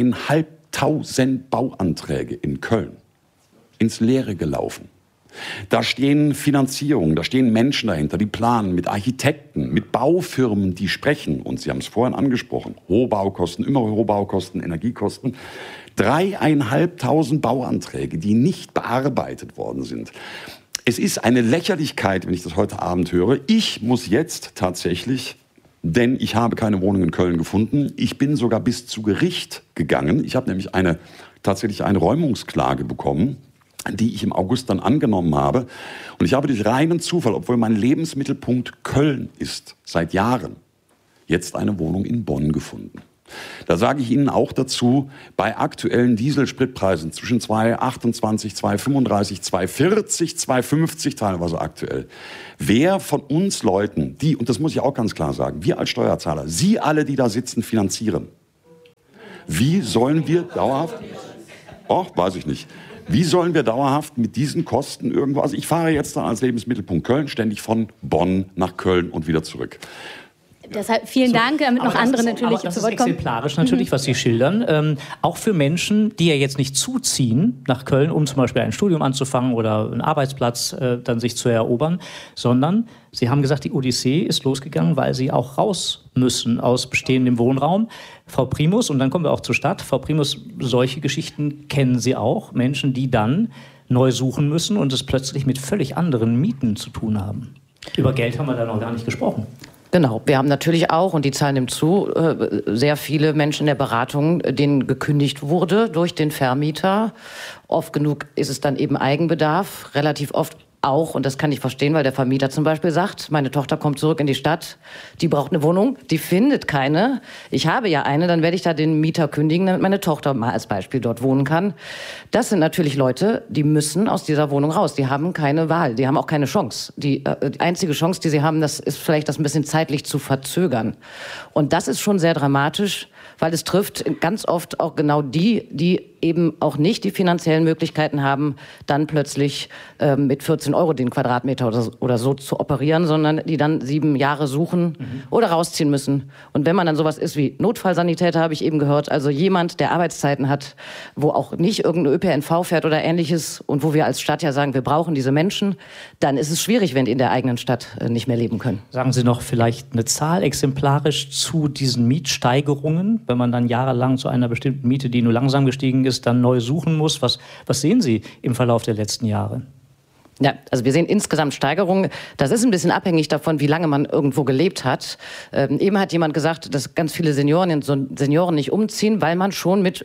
3.500 Bauanträge in Köln ins Leere gelaufen. Da stehen Finanzierungen, da stehen Menschen dahinter, die planen, mit Architekten, mit Baufirmen, die sprechen. Und Sie haben es vorhin angesprochen, hohe Baukosten, immer hohe Baukosten, Energiekosten. 3.500 Bauanträge, die nicht bearbeitet worden sind. Es ist eine Lächerlichkeit, wenn ich das heute Abend höre. Ich muss jetzt tatsächlich, denn ich habe keine Wohnung in Köln gefunden, ich bin sogar bis zu Gericht gegangen. Ich habe nämlich tatsächlich eine Räumungsklage bekommen, die ich im August dann angenommen habe. Und ich habe durch reinen Zufall, obwohl mein Lebensmittelpunkt Köln ist, seit Jahren, jetzt eine Wohnung in Bonn gefunden. Da sage ich Ihnen auch dazu, bei aktuellen Dieselspritpreisen zwischen 2,28, 2,35, 2,40, 2,50 teilweise aktuell. Wer von uns Leuten, die, und das muss ich auch ganz klar sagen, wir als Steuerzahler, Sie alle, die da sitzen, finanzieren, wie sollen wir dauerhaft, weiß ich nicht, wie sollen wir dauerhaft mit diesen Kosten irgendwo, also ich fahre jetzt dann als Lebensmittelpunkt Köln ständig von Bonn nach Köln und wieder zurück.
Deshalb vielen Dank, damit noch andere natürlich
das
zu
ist
Wort kommen.
exemplarisch natürlich, was Sie schildern. Auch für Menschen, die ja jetzt nicht zuziehen nach Köln, um zum Beispiel ein Studium anzufangen oder einen Arbeitsplatz dann sich zu erobern, sondern Sie haben gesagt, die Odyssee ist losgegangen, weil Sie auch raus müssen aus bestehendem Wohnraum. Frau Primus, und dann kommen wir auch zur Stadt. Frau Primus, solche Geschichten kennen Sie auch. Menschen, die dann neu suchen müssen und es plötzlich mit völlig anderen Mieten zu tun haben. Über Geld haben wir da noch gar nicht gesprochen.
Genau, wir haben natürlich auch, und die Zahlen nehmen zu, sehr viele Menschen in der Beratung, denen gekündigt wurde durch den Vermieter. Oft genug ist es dann eben Eigenbedarf, relativ oft auch, und das kann ich verstehen, weil der Vermieter zum Beispiel sagt, meine Tochter kommt zurück in die Stadt, die braucht eine Wohnung, die findet keine. Ich habe ja eine, dann werde ich da den Mieter kündigen, damit meine Tochter mal als Beispiel dort wohnen kann. Das sind natürlich Leute, die müssen aus dieser Wohnung raus. Die haben keine Wahl, die haben auch keine Chance. Die einzige Chance, die sie haben, das ist vielleicht das ein bisschen zeitlich zu verzögern. Und das ist schon sehr dramatisch, weil es trifft ganz oft auch genau die eben auch nicht die finanziellen Möglichkeiten haben, dann plötzlich mit 14 € den Quadratmeter oder so zu operieren, sondern die dann 7 Jahre suchen oder rausziehen müssen. Und wenn man dann sowas ist wie Notfallsanitäter, habe ich eben gehört, also jemand, der Arbeitszeiten hat, wo auch nicht irgendein ÖPNV fährt oder Ähnliches und wo wir als Stadt ja sagen, wir brauchen diese Menschen, dann ist es schwierig, wenn die in der eigenen Stadt nicht mehr leben können.
Sagen Sie noch vielleicht eine Zahl exemplarisch zu diesen Mietsteigerungen, wenn man dann jahrelang zu einer bestimmten Miete, die nur langsam gestiegen ist, dann neu suchen muss. Was sehen Sie im Verlauf der letzten Jahre?
Ja, also wir sehen insgesamt Steigerungen. Das ist ein bisschen abhängig davon, wie lange man irgendwo gelebt hat. Eben hat jemand gesagt, dass ganz viele Senioren nicht umziehen, weil man schon mit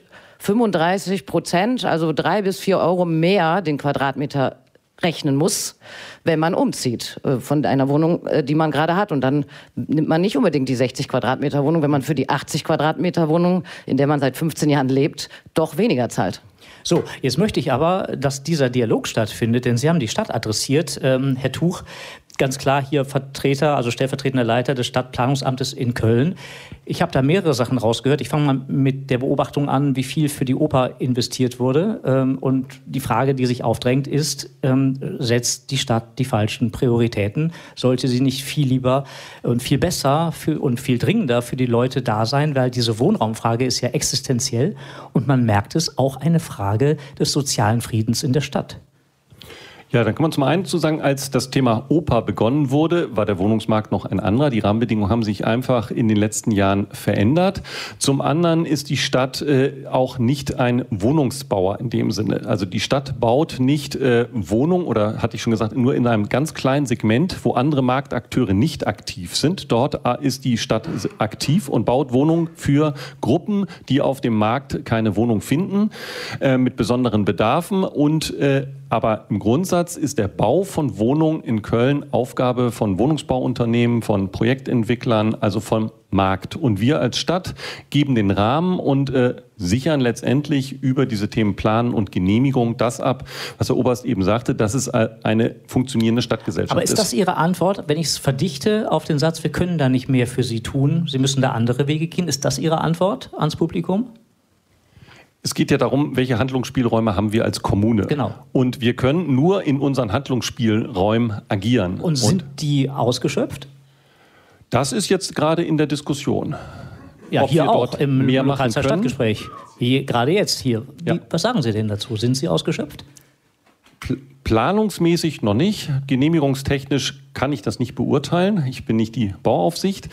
35%, also 3 bis 4 € mehr den Quadratmeter rechnen muss, wenn man umzieht von einer Wohnung, die man gerade hat. Und dann nimmt man nicht unbedingt die 60 Quadratmeter Wohnung, wenn man für die 80 Quadratmeter Wohnung, in der man seit 15 Jahren lebt, doch weniger zahlt.
So, jetzt möchte ich aber, dass dieser Dialog stattfindet, denn Sie haben die Stadt adressiert. Herr Tuch, ganz klar hier Vertreter, also stellvertretender Leiter des Stadtplanungsamtes in Köln. Ich habe da mehrere Sachen rausgehört. Ich fange mal mit der Beobachtung an, wie viel für die Oper investiert wurde. Und die Frage, die sich aufdrängt, ist, setzt die Stadt die falschen Prioritäten? Sollte sie nicht viel lieber und viel besser und viel dringender für die Leute da sein? Weil diese Wohnraumfrage ist ja existenziell und man merkt es, auch eine Frage des sozialen Friedens in der Stadt.
Ja, dann kann man zum einen zu sagen, als das Thema Oper begonnen wurde, war der Wohnungsmarkt noch ein anderer. Die Rahmenbedingungen haben sich einfach in den letzten Jahren verändert. Zum anderen ist die Stadt auch nicht ein Wohnungsbauer in dem Sinne. Also die Stadt baut nicht Wohnungen oder, hatte ich schon gesagt, nur in einem ganz kleinen Segment, wo andere Marktakteure nicht aktiv sind. Dort ist die Stadt aktiv und baut Wohnungen für Gruppen, die auf dem Markt keine Wohnung finden, mit besonderen Bedarfen und aber im Grundsatz ist der Bau von Wohnungen in Köln Aufgabe von Wohnungsbauunternehmen, von Projektentwicklern, also vom Markt. Und wir als Stadt geben den Rahmen und sichern letztendlich über diese Themen Planen und Genehmigung das ab, was Herr Oberst eben sagte, dass es eine funktionierende Stadtgesellschaft ist.
Aber ist das Ihre Antwort, wenn ich es verdichte auf den Satz, wir können da nicht mehr für Sie tun, Sie müssen da andere Wege gehen? Ist das Ihre Antwort ans Publikum?
Es geht ja darum, welche Handlungsspielräume haben wir als Kommune.
Genau.
Und wir können nur in unseren Handlungsspielräumen agieren.
Und sind die ausgeschöpft?
Das ist jetzt gerade in der Diskussion.
Ja,
ob
hier
wir
auch
dort
im
mehr machen
Lokalzer
können.
Stadtgespräch. Gerade jetzt hier.
Ja.
Was sagen Sie denn dazu? Sind sie ausgeschöpft?
Planungsmäßig noch nicht. Genehmigungstechnisch kann ich das nicht beurteilen. Ich bin nicht die Bauaufsicht.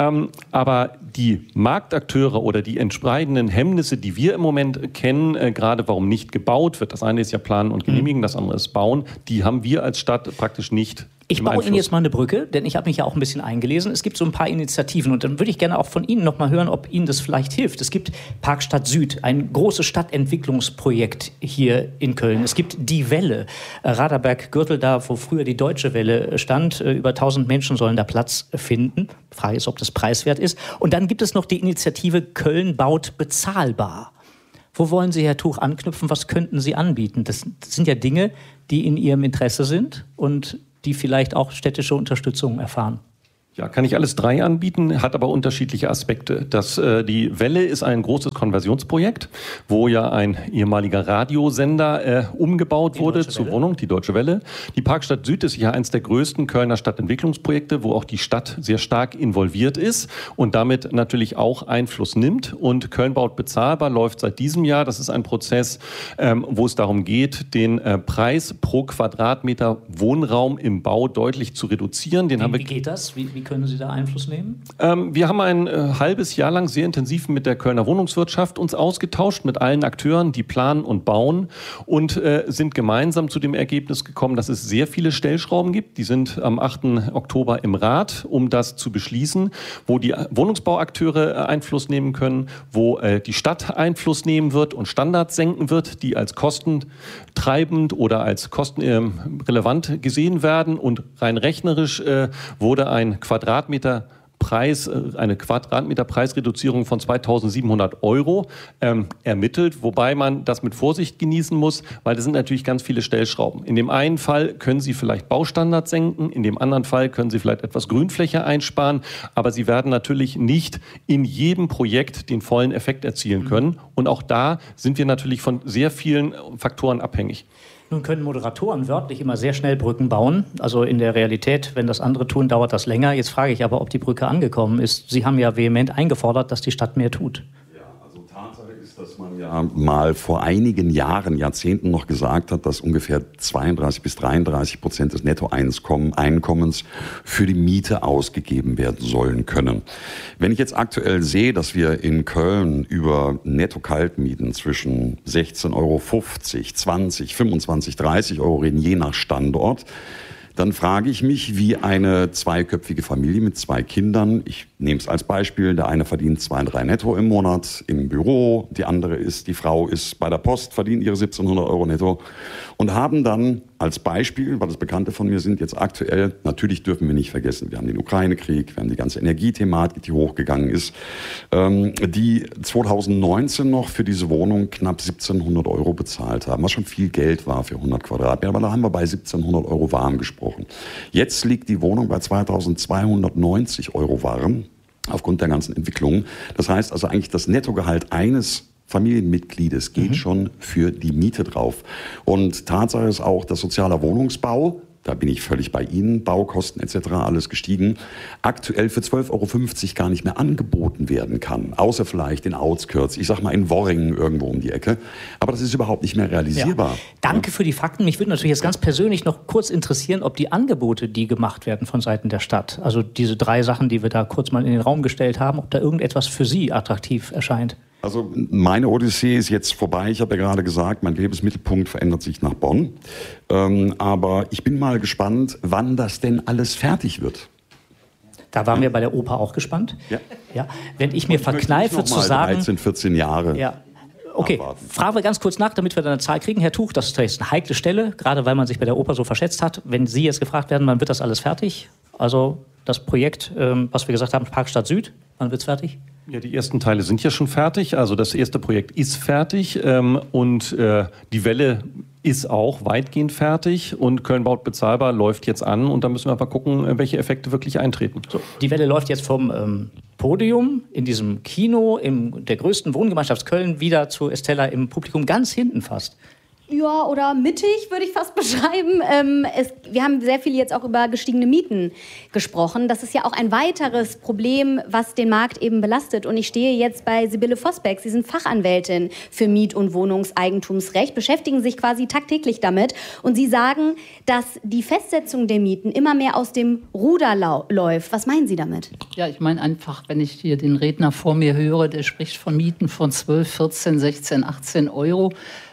Aber die Marktakteure oder die entsprechenden Hemmnisse, die wir im Moment kennen, gerade warum nicht gebaut wird, das eine ist ja Planen und Genehmigen, das andere ist Bauen, die haben wir als Stadt praktisch nicht.
Ich baue Ihnen jetzt mal eine Brücke, denn ich habe mich ja auch ein bisschen eingelesen. Es gibt so ein paar Initiativen und dann würde ich gerne auch von Ihnen noch mal hören, ob Ihnen das vielleicht hilft. Es gibt Parkstadt Süd, ein großes Stadtentwicklungsprojekt hier in Köln. Es gibt die Welle, Raderberg-Gürtel, da wo früher die Deutsche Welle stand. Über 1000 Menschen sollen da Platz finden. Die Frage ist, ob das preiswert ist. Und dann gibt es noch die Initiative Köln baut bezahlbar. Wo wollen Sie, Herr Tuch, anknüpfen? Was könnten Sie anbieten? Das sind ja Dinge, die in Ihrem Interesse sind und die vielleicht auch städtische Unterstützung erfahren.
Ja, kann ich alles drei anbieten, hat aber unterschiedliche Aspekte. Die Welle ist ein großes Konversionsprojekt, wo ja ein ehemaliger Radiosender umgebaut wurde zur Wohnung, die Deutsche Welle. Die Parkstadt Süd ist ja eines der größten Kölner Stadtentwicklungsprojekte, wo auch die Stadt sehr stark involviert ist und damit natürlich auch Einfluss nimmt. Und Köln baut bezahlbar läuft seit diesem Jahr. Das ist ein Prozess, wo es darum geht, den Preis pro Quadratmeter Wohnraum im Bau deutlich zu reduzieren.
Wie geht das? Wie können Sie da Einfluss nehmen?
Wir haben ein halbes Jahr lang sehr intensiv mit der Kölner Wohnungswirtschaft uns ausgetauscht, mit allen Akteuren, die planen und bauen und sind gemeinsam zu dem Ergebnis gekommen, dass es sehr viele Stellschrauben gibt. Die sind am 8. Oktober im Rat, um das zu beschließen, wo die Wohnungsbauakteure Einfluss nehmen können, wo die Stadt Einfluss nehmen wird und Standards senken wird, die als kostentreibend oder als kostenrelevant gesehen werden. Und rein rechnerisch wurde eine Quadratmeterpreisreduzierung von 2.700 € ermittelt, wobei man das mit Vorsicht genießen muss, weil das sind natürlich ganz viele Stellschrauben. In dem einen Fall können Sie vielleicht Baustandards senken, in dem anderen Fall können Sie vielleicht etwas Grünfläche einsparen, aber Sie werden natürlich nicht in jedem Projekt den vollen Effekt erzielen können. Und auch da sind wir natürlich von sehr vielen Faktoren abhängig.
Nun können Moderatoren wörtlich immer sehr schnell Brücken bauen. Also in der Realität, wenn das andere tun, dauert das länger. Jetzt frage ich aber, ob die Brücke angekommen ist. Sie haben ja vehement eingefordert, dass die Stadt mehr tut.
Tatsache ist, dass man ja mal vor einigen Jahren, Jahrzehnten noch gesagt hat, dass ungefähr 32-33% des Nettoeinkommens für die Miete ausgegeben werden sollen können. Wenn ich jetzt aktuell sehe, dass wir in Köln über Netto-Kaltmieten zwischen 16,50 €, 20, 25, 30 € reden, je nach Standort, dann frage ich mich, wie eine zweiköpfige Familie mit 2 Kindern, ich nehme es als Beispiel, der eine verdient 2-3 netto im Monat im Büro, die Frau ist bei der Post, verdient ihre 1.700 € netto und haben dann als Beispiel, weil das Bekannte von mir sind, jetzt aktuell, natürlich dürfen wir nicht vergessen, wir haben den Ukraine-Krieg, wir haben die ganze Energiethematik, die hochgegangen ist, die 2019 noch für diese Wohnung knapp 1.700 € bezahlt haben, was schon viel Geld war für 100 Quadratmeter, aber da haben wir bei 1.700 € warm gesprochen. Jetzt liegt die Wohnung bei 2.290 € warm, aufgrund der ganzen Entwicklungen. Das heißt also eigentlich das Nettogehalt eines Familienmitgliedes geht schon für die Miete drauf. Und Tatsache ist auch, dass sozialer Wohnungsbau, da bin ich völlig bei Ihnen, Baukosten etc. alles gestiegen, aktuell für 12,50 € gar nicht mehr angeboten werden kann. Außer vielleicht in Outskirts, ich sag mal in Worringen irgendwo um die Ecke. Aber das ist überhaupt nicht mehr realisierbar.
Ja. Danke für die Fakten. Mich würde natürlich jetzt ganz persönlich noch kurz interessieren, ob die Angebote, die gemacht werden von Seiten der Stadt, also diese 3 Sachen, die wir da kurz mal in den Raum gestellt haben, ob da irgendetwas für Sie attraktiv erscheint.
Also meine Odyssee ist jetzt vorbei. Ich habe ja gerade gesagt, mein Lebensmittelpunkt verändert sich nach Bonn. Aber ich bin mal gespannt, wann das denn alles fertig wird.
Da waren wir bei der Oper auch gespannt. Ja. Wenn ich mir verkneife zu sagen...
13, 14 Jahre.
Ja. Okay, fragen wir ganz kurz nach, damit wir dann eine Zahl kriegen. Herr Tuch, das ist eine heikle Stelle, gerade weil man sich bei der Oper so verschätzt hat. Wenn Sie jetzt gefragt werden, wann wird das alles fertig? Also das Projekt, was wir gesagt haben, Parkstadt Süd, wann wird es fertig?
Ja, die ersten Teile sind ja schon fertig. Also das erste Projekt ist fertig und die Welle ist auch weitgehend fertig und Köln baut bezahlbar läuft jetzt an und da müssen wir einfach gucken, welche Effekte wirklich eintreten.
So, die Welle läuft jetzt vom Podium in diesem Kino, in der größten Wohngemeinschaft Köln, wieder zu Estella im Publikum, ganz hinten fast.
Ja, oder mittig, würde ich fast beschreiben. Wir haben sehr viel jetzt auch über gestiegene Mieten gesprochen. Das ist ja auch ein weiteres Problem, was den Markt eben belastet. Und ich stehe jetzt bei Sibylle Vosbeck. Sie sind Fachanwältin für Miet- und Wohnungseigentumsrecht, beschäftigen sich quasi tagtäglich damit. Und Sie sagen, dass die Festsetzung der Mieten immer mehr aus dem Ruder läuft. Was meinen Sie damit?
Ja, ich meine einfach, wenn ich hier den Redner vor mir höre, der spricht von Mieten von 12, 14, 16, 18 Euro.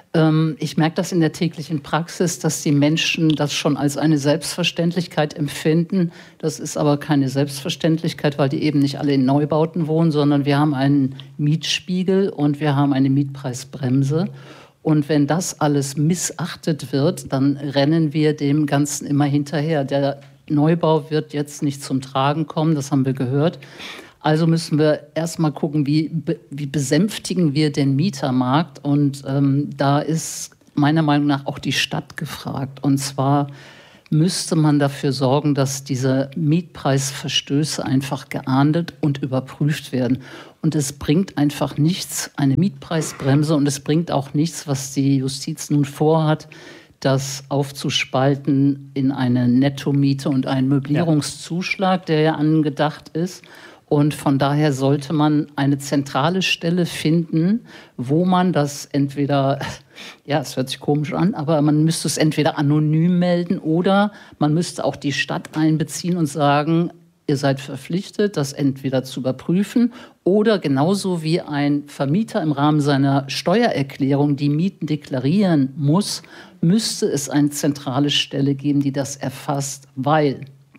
Ich merke das in der täglichen Praxis, dass die Menschen das schon als eine Selbstverständlichkeit empfinden. Das ist aber keine Selbstverständlichkeit, weil die eben nicht alle in Neubauten wohnen, sondern wir haben einen Mietspiegel und wir haben eine Mietpreisbremse. Und wenn das alles missachtet wird, dann rennen wir dem Ganzen immer hinterher. Der Neubau wird jetzt nicht zum Tragen kommen, das haben wir gehört. Also müssen wir erstmal gucken, wie besänftigen wir den Mietermarkt. Und da ist meiner Meinung nach auch die Stadt gefragt. Und zwar müsste man dafür sorgen, dass diese Mietpreisverstöße einfach geahndet und überprüft werden. Und es bringt einfach nichts, eine Mietpreisbremse, und es bringt auch nichts, was die Justiz nun vorhat, das aufzuspalten in eine Nettomiete und einen Möblierungszuschlag, der ja angedacht ist. Und von daher sollte man eine zentrale Stelle finden, wo man das entweder, ja, es hört sich komisch an, aber man müsste es entweder anonym melden oder man müsste auch die Stadt einbeziehen und sagen, ihr seid verpflichtet, das entweder zu überprüfen oder genauso wie ein Vermieter im Rahmen seiner Steuererklärung die Mieten deklarieren muss, müsste es eine zentrale Stelle geben, die das erfasst, weil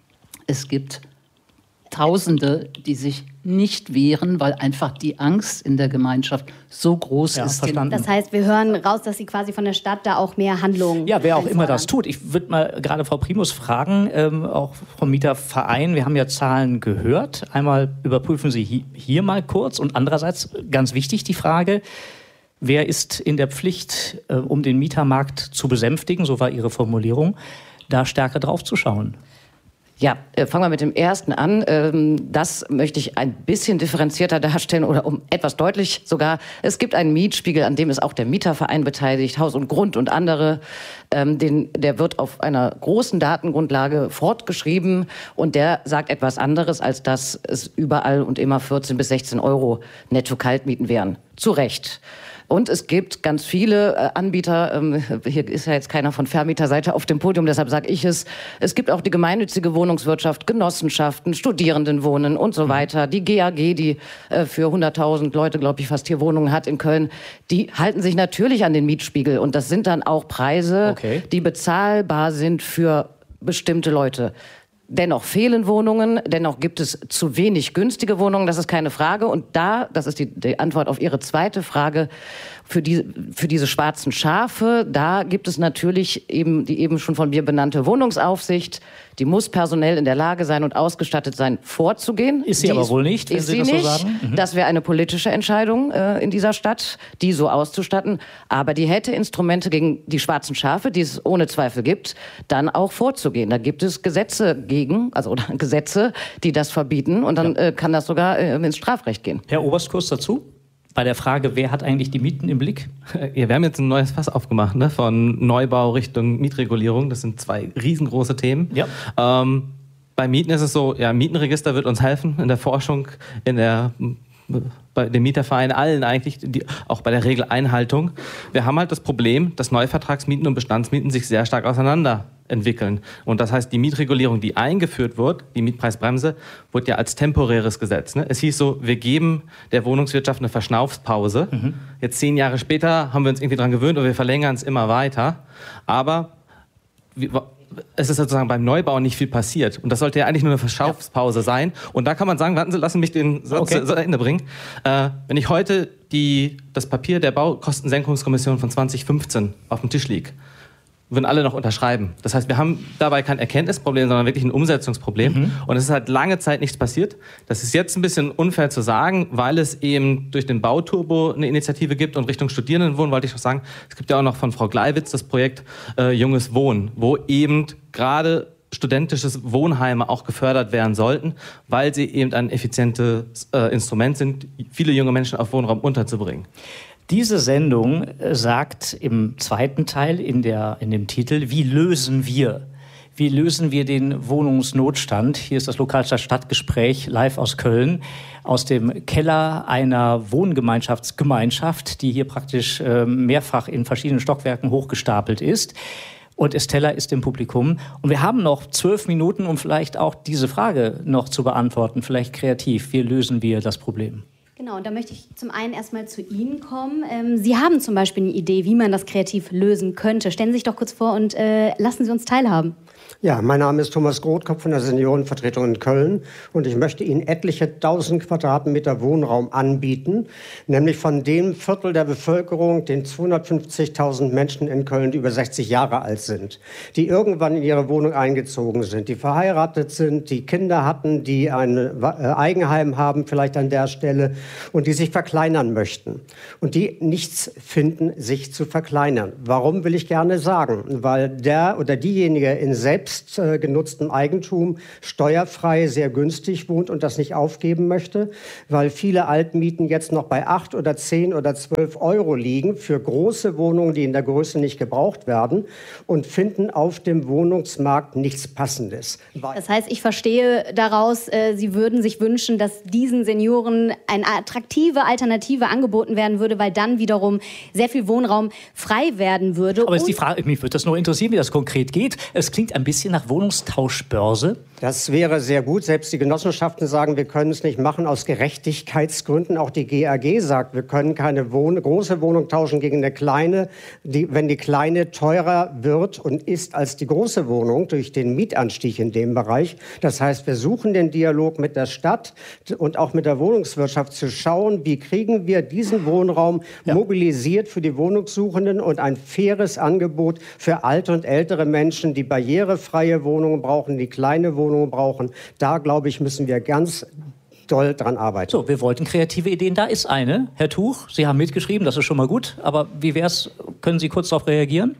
es gibt Tausende, die sich nicht wehren, weil einfach die Angst in der Gemeinschaft so groß ist.
Verstanden. Das heißt, wir hören raus, dass Sie quasi von der Stadt da auch mehr Handlungen.
Ja, wer auch immer das tut. Ich würde mal gerade Frau Primus fragen, auch vom Mieterverein. Wir haben ja Zahlen gehört. Einmal überprüfen Sie hier mal kurz und andererseits ganz wichtig die Frage, wer ist in der Pflicht, um den Mietermarkt zu besänftigen, so war Ihre Formulierung, da stärker drauf zu schauen?
Ja, fangen wir mit dem ersten an. Das möchte ich ein bisschen differenzierter darstellen oder um etwas deutlich sogar. Es gibt einen Mietspiegel, an dem ist auch der Mieterverein beteiligt, Haus und Grund und andere. Der wird auf einer großen Datengrundlage fortgeschrieben und der sagt etwas anderes, als dass es überall und immer 14 bis 16 Euro Netto-Kaltmieten wären. Zu Recht. Und es gibt ganz viele Anbieter, hier ist ja jetzt keiner von Vermieterseite auf dem Podium, deshalb sage ich es. Es gibt auch die gemeinnützige Wohnungswirtschaft, Genossenschaften, Studierendenwohnen und so weiter. Die GAG, die für 100.000 Leute, glaube ich, fast hier Wohnungen hat in Köln, die halten sich natürlich an den Mietspiegel. Und das sind dann auch Preise, die bezahlbar sind für bestimmte Leute. Dennoch fehlen Wohnungen, dennoch gibt es zu wenig günstige Wohnungen, das ist keine Frage. Und das ist die Antwort auf Ihre zweite Frage, für diese schwarzen Schafe, da gibt es natürlich eben die eben schon von mir benannte Wohnungsaufsicht. Die muss personell in der Lage sein und ausgestattet sein, vorzugehen.
Ist sie aber wohl nicht, wenn Sie das so sagen?
Das wäre eine politische Entscheidung in dieser Stadt, die so auszustatten. Aber die hätte Instrumente gegen die schwarzen Schafe, die es ohne Zweifel gibt, dann auch vorzugehen. Da gibt es Gesetze Gesetze, die das verbieten. Und dann kann das sogar ins Strafrecht gehen.
Herr Oberstkurs dazu? Bei der Frage, wer hat eigentlich die Mieten im Blick?
Ja, wir haben jetzt ein neues Fass aufgemacht, ne? Von Neubau Richtung Mietregulierung. Das sind zwei riesengroße Themen. Ja. Bei Mieten ist es so, ja, Mietenregister wird uns helfen in der Forschung, bei den Mietervereinen, allen eigentlich, auch bei der Regeleinhaltung. Wir haben halt das Problem, dass Neuvertragsmieten und Bestandsmieten sich sehr stark auseinander entwickeln. Und das heißt, die Mietregulierung, die eingeführt wird, die Mietpreisbremse, wird ja als temporäres Gesetz. Ne? Es hieß so, wir geben der Wohnungswirtschaft eine Verschnaufspause. Jetzt 10 Jahre später haben wir uns irgendwie dran gewöhnt und wir verlängern es immer weiter. Aber es ist sozusagen beim Neubau nicht viel passiert. Und das sollte ja eigentlich nur eine Verschnaufspause sein. Und da kann man sagen, warten Sie, lassen mich den Satz zu Ende bringen. Wenn ich heute das Papier der Baukostensenkungskommission von 2015 auf dem Tisch liege, würden alle noch unterschreiben. Das heißt, wir haben dabei kein Erkenntnisproblem, sondern wirklich ein Umsetzungsproblem. Und es ist halt lange Zeit nichts passiert. Das ist jetzt ein bisschen unfair zu sagen, weil es eben durch den Bauturbo eine Initiative gibt und Richtung Studierendenwohnen, wollte ich noch sagen. Es gibt ja auch noch von Frau Gleiwitz das Projekt Junges Wohnen, wo eben gerade studentisches Wohnheime auch gefördert werden sollten, weil sie eben ein effizientes Instrument sind, viele junge Menschen auf Wohnraum unterzubringen.
Diese Sendung sagt im zweiten Teil in dem Titel, wie lösen wir den Wohnungsnotstand? Hier ist das Lokalstadt-Stadtgespräch live aus Köln, aus dem Keller einer Wohngemeinschaft, die hier praktisch mehrfach in verschiedenen Stockwerken hochgestapelt ist. Und Estella ist im Publikum. Und wir haben noch 12 Minuten, um vielleicht auch diese Frage noch zu beantworten, vielleicht kreativ. Wie lösen wir das Problem?
Genau, und da möchte ich zum einen erstmal zu Ihnen kommen. Sie haben zum Beispiel eine Idee, wie man das kreativ lösen könnte. Stellen Sie sich doch kurz vor und lassen Sie uns teilhaben.
Ja, mein Name ist Thomas Grothkopf von der Seniorenvertretung in Köln und ich möchte Ihnen etliche 1000 Quadratmeter Wohnraum anbieten, nämlich von dem Viertel der Bevölkerung, den 250.000 Menschen in Köln, die über 60 Jahre alt sind, die irgendwann in ihre Wohnung eingezogen sind, die verheiratet sind, die Kinder hatten, die ein Eigenheim haben, vielleicht an der Stelle, und die sich verkleinern möchten und die nichts finden, sich zu verkleinern. Warum, will ich gerne sagen? Weil der oder diejenige in selbst genutztem Eigentum steuerfrei sehr günstig wohnt und das nicht aufgeben möchte, weil viele Altmieten jetzt noch bei 8 oder 10 oder 12 Euro liegen für große Wohnungen, die in der Größe nicht gebraucht werden und finden auf dem Wohnungsmarkt nichts Passendes.
Das heißt, ich verstehe daraus, Sie würden sich wünschen, dass diesen Senioren eine attraktive Alternative angeboten werden würde, weil dann wiederum sehr viel Wohnraum frei werden würde.
Aber ist die Frage, mich würde das noch interessieren, wie das konkret geht. Es klingt ein bisschen nach Wohnungstauschbörse.
Das wäre sehr gut. Selbst die Genossenschaften sagen, wir können es nicht machen aus Gerechtigkeitsgründen. Auch die GAG sagt, wir können keine große Wohnung tauschen gegen eine kleine. Wenn die kleine teurer wird und ist als die große Wohnung durch den Mietanstieg in dem Bereich. Das heißt, wir suchen den Dialog mit der Stadt und auch mit der Wohnungswirtschaft zu schauen, wie kriegen wir diesen Wohnraum mobilisiert für die Wohnungssuchenden und ein faires Angebot für alte und ältere Menschen, die barrierefreie Wohnungen brauchen, die kleine Wohnungen brauchen. Da, glaube ich, müssen wir ganz doll dran arbeiten.
So, wir wollten kreative Ideen. Da ist eine. Herr Tuch, Sie haben mitgeschrieben, das ist schon mal gut. Aber wie wär's? Können Sie kurz darauf reagieren?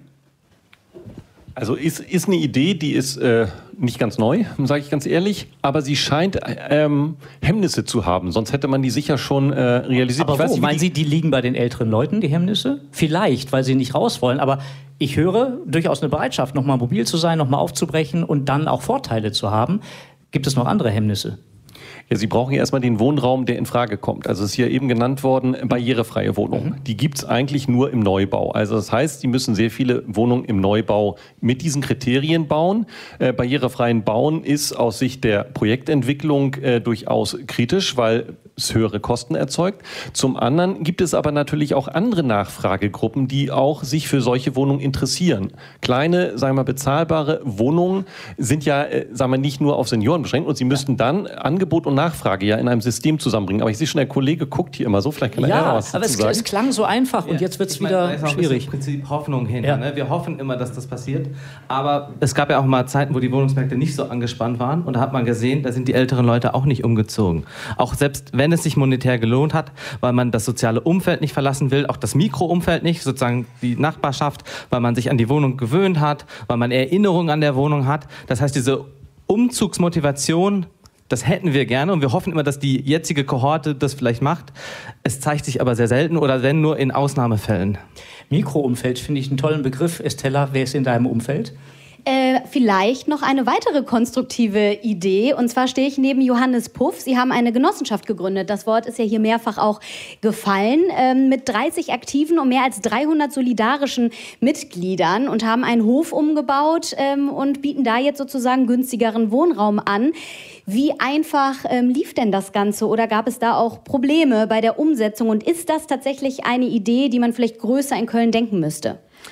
Also ist eine Idee, die ist nicht ganz neu, sage ich ganz ehrlich, aber sie scheint Hemmnisse zu haben. Sonst hätte man die sicher schon realisiert.
Aber wo? Meinen Sie, die liegen bei den älteren Leuten, die Hemmnisse? Vielleicht, weil sie nicht raus wollen. Aber ich höre durchaus eine Bereitschaft, nochmal mobil zu sein, nochmal aufzubrechen und dann auch Vorteile zu haben. Gibt es noch andere Hemmnisse?
Ja, Sie brauchen ja erstmal den Wohnraum, der in Frage kommt. Also es ist hier eben genannt worden, barrierefreie Wohnungen. Die gibt es eigentlich nur im Neubau. Also das heißt, Sie müssen sehr viele Wohnungen im Neubau mit diesen Kriterien bauen. Barrierefreien Bauen ist aus Sicht der Projektentwicklung durchaus kritisch, weil es höhere Kosten erzeugt. Zum anderen gibt es aber natürlich auch andere Nachfragegruppen, die auch sich für solche Wohnungen interessieren. Kleine, sagen wir mal, bezahlbare Wohnungen sind ja, sagen wir, nicht nur auf Senioren beschränkt und sie müssten dann Angebot und Nachfrage ja in einem System zusammenbringen. Aber ich sehe schon, der Kollege guckt hier immer so, vielleicht kann er was dazu sagen.
Aber es klang so einfach und jetzt wird es wieder schwierig.
Im Prinzip Hoffnung hinter. Ne? Wir hoffen immer, dass das passiert. Aber es gab ja auch mal Zeiten, wo die Wohnungsmärkte nicht so angespannt waren und da hat man gesehen, da sind die älteren Leute auch nicht umgezogen. Auch selbst wenn es sich monetär gelohnt hat, weil man das soziale Umfeld nicht verlassen will, auch das Mikroumfeld nicht, sozusagen die Nachbarschaft, weil man sich an die Wohnung gewöhnt hat, weil man Erinnerungen an der Wohnung hat. Das heißt, diese Umzugsmotivation, das hätten wir gerne und wir hoffen immer, dass die jetzige Kohorte das vielleicht macht. Es zeigt sich aber sehr selten oder wenn nur in Ausnahmefällen.
Mikroumfeld finde ich einen tollen Begriff. Estella, wer ist in deinem Umfeld?
Vielleicht noch eine weitere konstruktive Idee. Und zwar stehe ich neben Johannes Puff. Sie haben eine Genossenschaft gegründet. Das Wort ist ja hier mehrfach auch gefallen. Mit 30 Aktiven und mehr als 300 solidarischen Mitgliedern und haben einen Hof umgebaut und bieten da jetzt sozusagen günstigeren Wohnraum an. Wie einfach lief denn das Ganze oder gab es da auch Probleme bei der Umsetzung? Und ist das tatsächlich eine Idee, die man vielleicht größer in Köln denken müsste?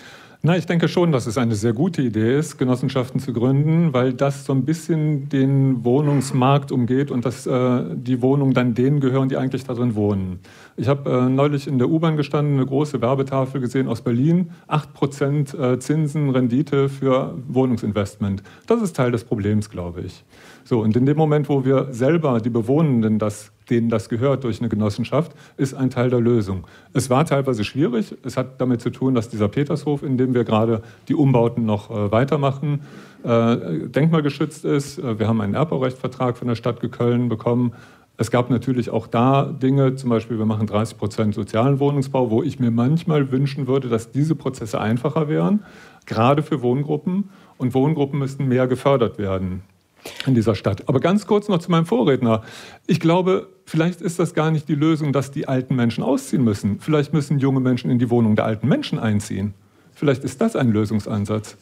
Na, ich denke schon, dass es eine sehr gute Idee ist, Genossenschaften zu gründen, weil das so ein bisschen den Wohnungsmarkt umgeht und dass die Wohnungen dann denen gehören, die eigentlich darin wohnen. Ich habe neulich in der U-Bahn gestanden, eine große Werbetafel gesehen aus Berlin, 8% Zinsen, Rendite für Wohnungsinvestment. Das ist Teil des Problems, glaube ich. So, und in dem Moment, wo wir selber die Bewohnenden, denen das gehört durch eine Genossenschaft, ist ein Teil der Lösung. Es war teilweise schwierig. Es hat damit zu tun, dass dieser Petershof, in dem wir gerade die Umbauten noch weitermachen, denkmalgeschützt ist. Wir haben einen Erbbaurechtvertrag von der Stadt Köln bekommen. Es gab natürlich auch da Dinge, zum Beispiel wir machen 30% sozialen Wohnungsbau, wo ich mir manchmal wünschen würde, dass diese Prozesse einfacher wären, gerade für Wohngruppen. Und Wohngruppen müssten mehr gefördert werden in dieser Stadt. Aber ganz kurz noch zu meinem Vorredner. Ich glaube, vielleicht ist das gar nicht die Lösung, dass die alten Menschen ausziehen müssen. Vielleicht müssen junge Menschen in die Wohnung der alten Menschen einziehen. Vielleicht ist das ein Lösungsansatz.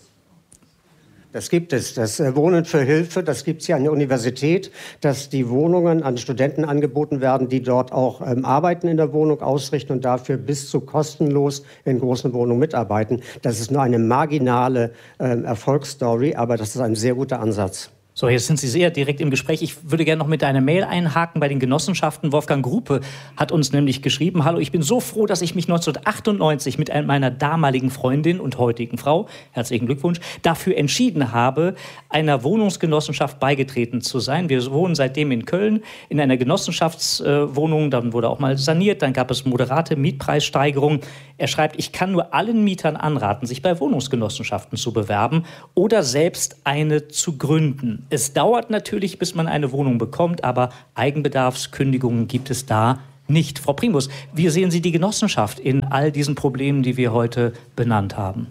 Das gibt es. Das Wohnen für Hilfe, das gibt es ja an der Universität, dass die Wohnungen an Studenten angeboten werden, die dort auch Arbeiten in der Wohnung ausrichten und dafür bis zu kostenlos in großen Wohnungen mitarbeiten. Das ist nur eine marginale Erfolgsstory, aber das ist ein sehr guter Ansatz.
So, jetzt sind Sie sehr direkt im Gespräch. Ich würde gerne noch mit einer Mail einhaken bei den Genossenschaften. Wolfgang Gruppe hat uns nämlich geschrieben: Hallo, ich bin so froh, dass ich mich 1998 mit meiner damaligen Freundin und heutigen Frau, herzlichen Glückwunsch, dafür entschieden habe, einer Wohnungsgenossenschaft beigetreten zu sein. Wir wohnen seitdem in Köln in einer Genossenschaftswohnung. Dann wurde auch mal saniert. Dann gab es moderate Mietpreissteigerungen. Er schreibt, ich kann nur allen Mietern anraten, sich bei Wohnungsgenossenschaften zu bewerben oder selbst eine zu gründen. Es dauert natürlich, bis man eine Wohnung bekommt, aber Eigenbedarfskündigungen gibt es da nicht. Frau Primus, wie sehen Sie die Genossenschaft in all diesen Problemen, die wir heute benannt haben?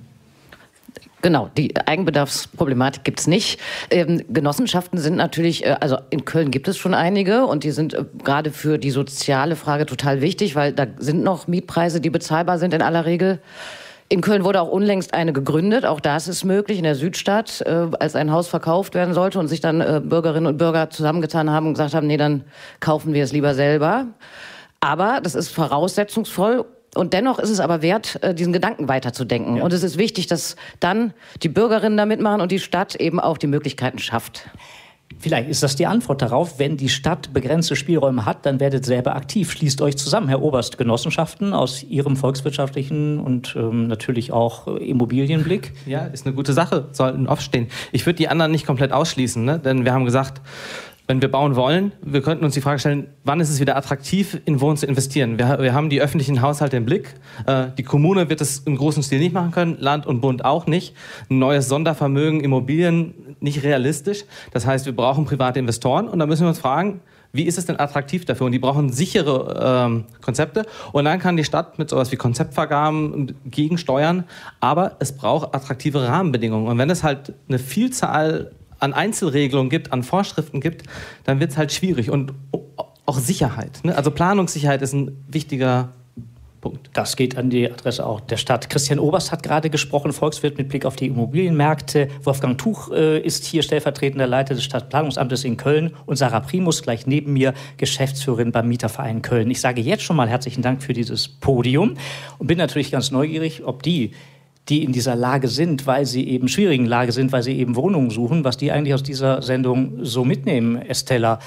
Genau, die Eigenbedarfsproblematik gibt es nicht. Genossenschaften sind natürlich, also in Köln gibt es schon einige und die sind gerade für die soziale Frage total wichtig, weil da sind noch Mietpreise, die bezahlbar sind in aller Regel. In Köln wurde auch unlängst eine gegründet, auch das ist möglich, in der Südstadt, als ein Haus verkauft werden sollte und sich dann Bürgerinnen und Bürger zusammengetan haben und gesagt haben, nee, dann kaufen wir es lieber selber. Aber das ist voraussetzungsvoll. Und dennoch ist es aber wert, diesen Gedanken weiterzudenken. Ja. Und es ist wichtig, dass dann die Bürgerinnen da mitmachen und die Stadt eben auch die Möglichkeiten schafft.
Vielleicht ist das die Antwort darauf. Wenn die Stadt begrenzte Spielräume hat, dann werdet selber aktiv. Schließt euch zusammen, Herr Oberst. Genossenschaften aus Ihrem volkswirtschaftlichen und natürlich auch Immobilienblick.
Ja, ist eine gute Sache, sollten aufstehen. Ich würde die anderen nicht komplett ausschließen, ne? Denn wir haben gesagt, wenn wir bauen wollen, wir könnten uns die Frage stellen, wann ist es wieder attraktiv, in Wohnen zu investieren? Wir haben die öffentlichen Haushalte im Blick. Die Kommune wird es im großen Stil nicht machen können, Land und Bund auch nicht. Ein neues Sondervermögen, Immobilien, nicht realistisch. Das heißt, wir brauchen private Investoren und da müssen wir uns fragen, wie ist es denn attraktiv dafür? Und die brauchen sichere Konzepte. Und dann kann die Stadt mit sowas wie Konzeptvergaben gegensteuern. Aber es braucht attraktive Rahmenbedingungen. Und wenn es halt eine Vielzahl an Einzelregelungen gibt, an Vorschriften gibt, dann wird es halt schwierig. Und auch Sicherheit, ne? Also Planungssicherheit ist ein wichtiger Punkt.
Das geht an die Adresse auch der Stadt. Christian Oberst hat gerade gesprochen, Volkswirt mit Blick auf die Immobilienmärkte. Wolfgang Tuch ist hier stellvertretender Leiter des Stadtplanungsamtes in Köln und Sarah Primus gleich neben mir, Geschäftsführerin beim Mieterverein Köln. Ich sage jetzt schon mal herzlichen Dank für dieses Podium und bin natürlich ganz neugierig, ob die in dieser Lage sind, weil sie eben schwierigen Lage sind, weil sie eben Wohnungen suchen, was die eigentlich aus dieser Sendung so mitnehmen, Estella.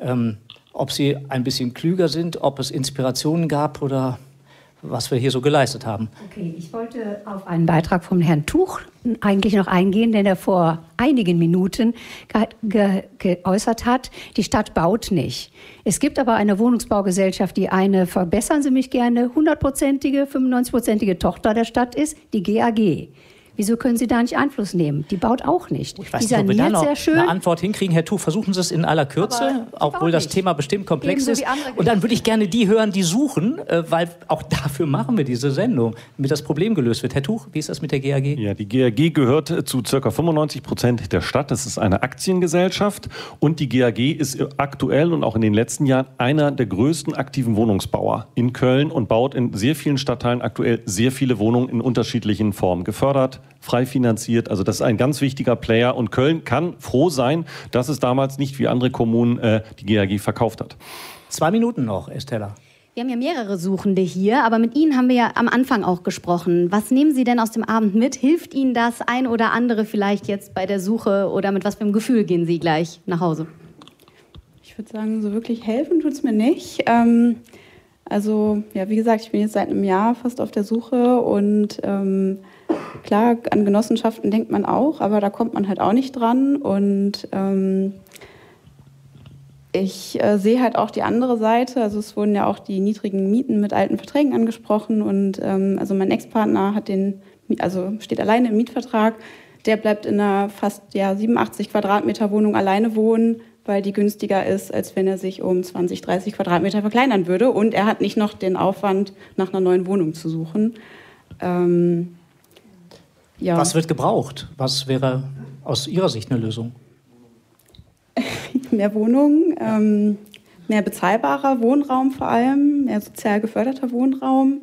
Ob sie ein bisschen klüger sind, ob es Inspirationen gab oder was wir hier so geleistet haben.
Okay, ich wollte auf einen Beitrag von Herrn Tuch eigentlich noch eingehen, den er vor einigen Minuten geäußert hat, die Stadt baut nicht. Es gibt aber eine Wohnungsbaugesellschaft, die eine, verbessern Sie mich gerne, 100%ige, 95%ige Tochter der Stadt ist, die GAG. Wieso können Sie da nicht Einfluss nehmen? Die baut auch nicht.
Ich weiß nicht, ob wir da noch eine Antwort hinkriegen. Herr Tuch, versuchen Sie es in aller Kürze, obwohl das Thema bestimmt komplex ist. Und dann würde ich gerne die hören, die suchen, weil auch dafür machen wir diese Sendung, damit das Problem gelöst wird. Herr Tuch, wie ist das mit der GAG?
Ja, die GAG gehört zu ca. 95% der Stadt. Das ist eine Aktiengesellschaft. Und die GAG ist aktuell und auch in den letzten Jahren einer der größten aktiven Wohnungsbauer in Köln und baut in sehr vielen Stadtteilen aktuell sehr viele Wohnungen in unterschiedlichen Formen gefördert, frei finanziert. Also das ist ein ganz wichtiger Player. Und Köln kann froh sein, dass es damals nicht wie andere Kommunen die GAG verkauft hat.
2 Minuten noch, Estella.
Wir haben ja mehrere Suchende hier, aber mit Ihnen haben wir ja am Anfang auch gesprochen. Was nehmen Sie denn aus dem Abend mit? Hilft Ihnen das ein oder andere vielleicht jetzt bei der Suche oder mit was für einem Gefühl gehen Sie gleich nach Hause?
Ich würde sagen, so wirklich helfen tut es mir nicht. Also, ja, wie gesagt, ich bin jetzt seit einem Jahr fast auf der Suche und klar, an Genossenschaften denkt man auch, aber da kommt man halt auch nicht dran und ich sehe halt auch die andere Seite. Also es wurden ja auch die niedrigen Mieten mit alten Verträgen angesprochen und also mein Ex-Partner steht alleine im Mietvertrag. Der bleibt in einer fast 87 Quadratmeter Wohnung alleine wohnen, weil die günstiger ist, als wenn er sich um 20, 30 Quadratmeter verkleinern würde. Und er hat nicht noch den Aufwand, nach einer neuen Wohnung zu suchen.
Was wird gebraucht? Was wäre aus Ihrer Sicht eine Lösung?
Mehr Wohnungen, mehr bezahlbarer Wohnraum vor allem, mehr sozial geförderter Wohnraum.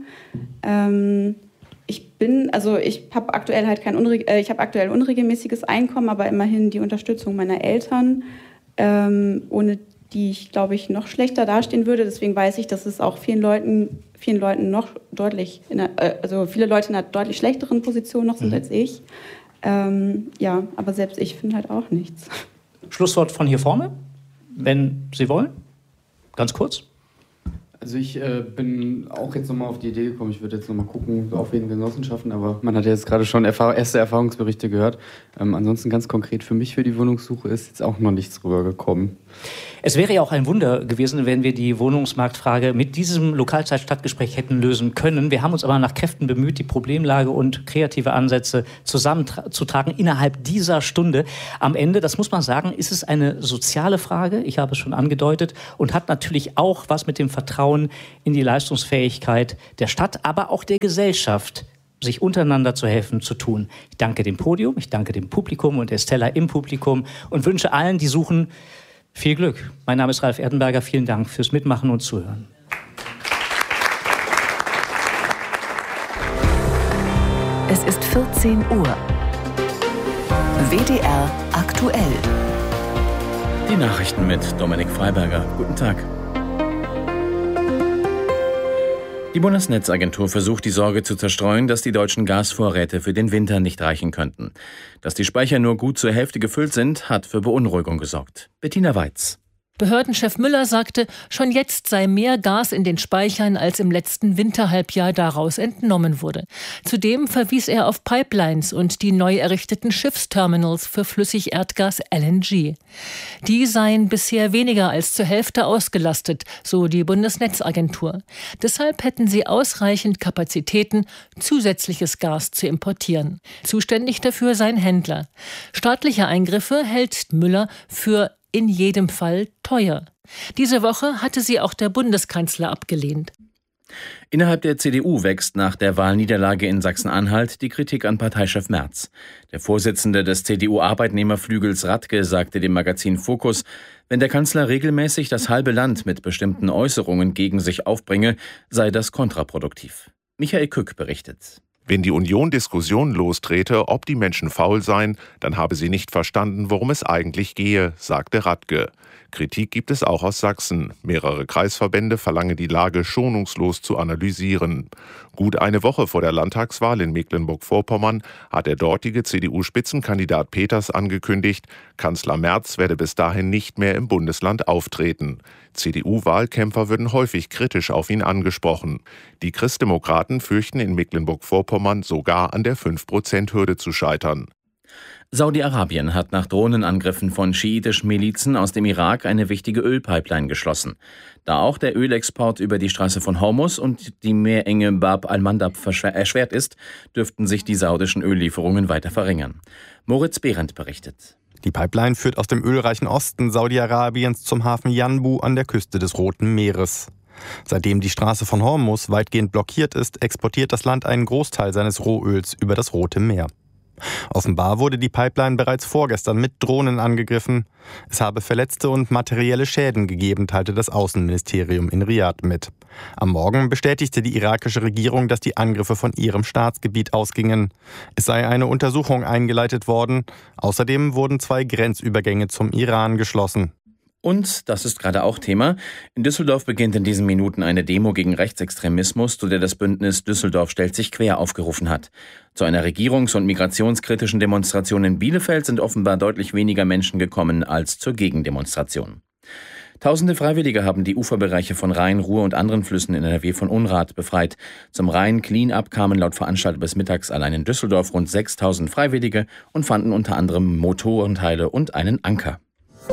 Ich habe aktuell halt aktuell unregelmäßiges Einkommen, aber immerhin die Unterstützung meiner Eltern, ohne die ich, glaube ich, noch schlechter dastehen würde. Deswegen weiß ich, dass es auch viele Leute in einer deutlich schlechteren Position noch sind als ich. Aber selbst ich finde halt auch nichts.
Schlusswort von hier vorne, wenn Sie wollen. Ganz kurz.
Also ich bin auch jetzt nochmal auf die Idee gekommen, ich würde jetzt nochmal gucken, auf jeden Genossenschaften, aber man hat ja jetzt gerade schon erste Erfahrungsberichte gehört. Ansonsten ganz konkret für mich für die Wohnungssuche ist jetzt auch noch nichts rübergekommen.
Es wäre ja auch ein Wunder gewesen, wenn wir die Wohnungsmarktfrage mit diesem Lokalzeit-Stadtgespräch hätten lösen können. Wir haben uns aber nach Kräften bemüht, die Problemlage und kreative Ansätze zusammenzutragen innerhalb dieser Stunde. Am Ende, das muss man sagen, ist es eine soziale Frage, ich habe es schon angedeutet, und hat natürlich auch was mit dem Vertrauen in die Leistungsfähigkeit der Stadt, aber auch der Gesellschaft, sich untereinander zu helfen, zu tun. Ich danke dem Podium, ich danke dem Publikum und der Stella im Publikum und wünsche allen, die suchen, viel Glück. Mein Name ist Ralf Erdenberger. Vielen Dank fürs Mitmachen und Zuhören.
Es ist 14 Uhr. WDR aktuell.
Die Nachrichten mit Dominik Freiberger. Guten Tag. Die Bundesnetzagentur versucht, die Sorge zu zerstreuen, dass die deutschen Gasvorräte für den Winter nicht reichen könnten. Dass die Speicher nur gut zur Hälfte gefüllt sind, hat für Beunruhigung gesorgt. Bettina Weiz.
Behördenchef Müller sagte, schon jetzt sei mehr Gas in den Speichern, als im letzten Winterhalbjahr daraus entnommen wurde. Zudem verwies er auf Pipelines und die neu errichteten Schiffsterminals für Flüssigerdgas LNG. Die seien bisher weniger als zur Hälfte ausgelastet, so die Bundesnetzagentur. Deshalb hätten sie ausreichend Kapazitäten, zusätzliches Gas zu importieren. Zuständig dafür sei ein Händler. Staatliche Eingriffe hält Müller für in jedem Fall teuer. Diese Woche hatte sie auch der Bundeskanzler abgelehnt.
Innerhalb der CDU wächst nach der Wahlniederlage in Sachsen-Anhalt die Kritik an Parteichef Merz. Der Vorsitzende des CDU-Arbeitnehmerflügels Radke sagte dem Magazin Focus, wenn der Kanzler regelmäßig das halbe Land mit bestimmten Äußerungen gegen sich aufbringe, sei das kontraproduktiv. Michael Kück berichtet.
Wenn die Union Diskussionen lostrete, ob die Menschen faul seien, dann habe sie nicht verstanden, worum es eigentlich gehe, sagte Radke. Kritik gibt es auch aus Sachsen. Mehrere Kreisverbände verlangen, die Lage schonungslos zu analysieren. Gut eine Woche vor der Landtagswahl in Mecklenburg-Vorpommern hat der dortige CDU-Spitzenkandidat Peters angekündigt, Kanzler Merz werde bis dahin nicht mehr im Bundesland auftreten. CDU-Wahlkämpfer würden häufig kritisch auf ihn angesprochen. Die Christdemokraten fürchten in Mecklenburg-Vorpommern sogar an der 5%-Hürde zu scheitern.
Saudi-Arabien hat nach Drohnenangriffen von schiitischen Milizen aus dem Irak eine wichtige Ölpipeline geschlossen. Da auch der Ölexport über die Straße von Hormuz und die Meerenge Bab al-Mandab erschwert ist, dürften sich die saudischen Öllieferungen weiter verringern. Moritz Behrendt berichtet.
Die Pipeline führt aus dem ölreichen Osten Saudi-Arabiens zum Hafen Yanbu an der Küste des Roten Meeres. Seitdem die Straße von Hormuz weitgehend blockiert ist, exportiert das Land einen Großteil seines Rohöls über das Rote Meer. Offenbar wurde die Pipeline bereits vorgestern mit Drohnen angegriffen. Es habe Verletzte und materielle Schäden gegeben, teilte das Außenministerium in Riad mit. Am Morgen bestätigte die irakische Regierung, dass die Angriffe von ihrem Staatsgebiet ausgingen. Es sei eine Untersuchung eingeleitet worden. Außerdem wurden 2 Grenzübergänge zum Iran geschlossen.
Und, das ist gerade auch Thema, in Düsseldorf beginnt in diesen Minuten eine Demo gegen Rechtsextremismus, zu der das Bündnis Düsseldorf stellt sich quer aufgerufen hat. Zu einer regierungs- und migrationskritischen Demonstration in Bielefeld sind offenbar deutlich weniger Menschen gekommen als zur Gegendemonstration. Tausende Freiwillige haben die Uferbereiche von Rhein, Ruhr und anderen Flüssen in NRW von Unrat befreit. Zum Rhein-Clean-Up kamen laut Veranstalter bis mittags allein in Düsseldorf rund 6.000 Freiwillige und fanden unter anderem Motorenteile und einen Anker.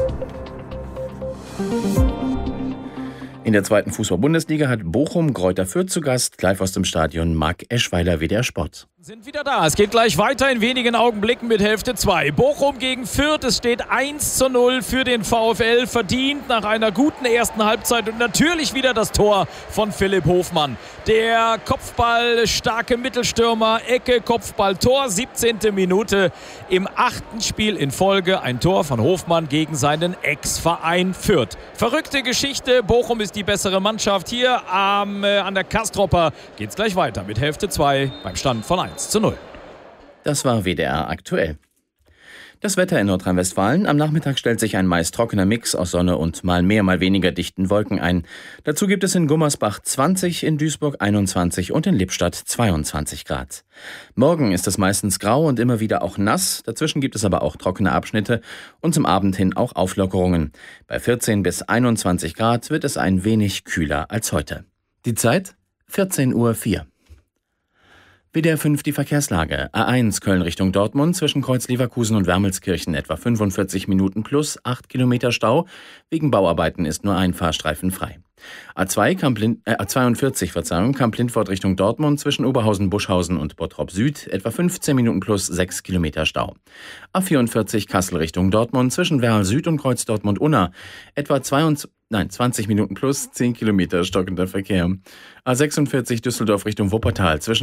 In der 2. Fußball-Bundesliga hat Bochum Greuther Fürth zu Gast. Live aus dem Stadion Marc Eschweiler, WDR Sport.
Sind wieder da. Es geht gleich weiter in wenigen Augenblicken mit Hälfte 2. Bochum gegen Fürth. Es steht 1:0 für den VfL. Verdient nach einer guten ersten Halbzeit. Und natürlich wieder das Tor von Philipp Hofmann. Der kopfballstarke Mittelstürmer, Ecke, Kopfball, Tor. 17. Minute im 8. Spiel in Folge. Ein Tor von Hofmann gegen seinen Ex-Verein Fürth. Verrückte Geschichte. Bochum ist die bessere Mannschaft. Hier an der Kastropper geht es gleich weiter mit Hälfte 2 beim Stand von 1:0.
Das war WDR aktuell. Das Wetter in Nordrhein-Westfalen. Am Nachmittag stellt sich ein meist trockener Mix aus Sonne und mal mehr, mal weniger dichten Wolken ein. Dazu gibt es in Gummersbach 20, in Duisburg 21 und in Lippstadt 22 Grad. Morgen ist es meistens grau und immer wieder auch nass. Dazwischen gibt es aber auch trockene Abschnitte und zum Abend hin auch Auflockerungen. Bei 14 bis 21 Grad wird es ein wenig kühler als heute. Die Zeit? 14:04 Uhr. WDR 5 die Verkehrslage. A1 Köln Richtung Dortmund zwischen Kreuz Leverkusen und Wermelskirchen etwa 45 Minuten plus 8 Kilometer Stau. Wegen Bauarbeiten ist nur ein Fahrstreifen frei. A42 Kamp-Lindfort Richtung Dortmund zwischen Oberhausen-Buschhausen und Bottrop Süd etwa 15 Minuten plus 6 Kilometer Stau. A44 Kassel Richtung Dortmund zwischen Werl Süd und Kreuz Dortmund-Unna etwa 20 Minuten plus 10 Kilometer stockender Verkehr. A46 Düsseldorf Richtung Wuppertal zwischen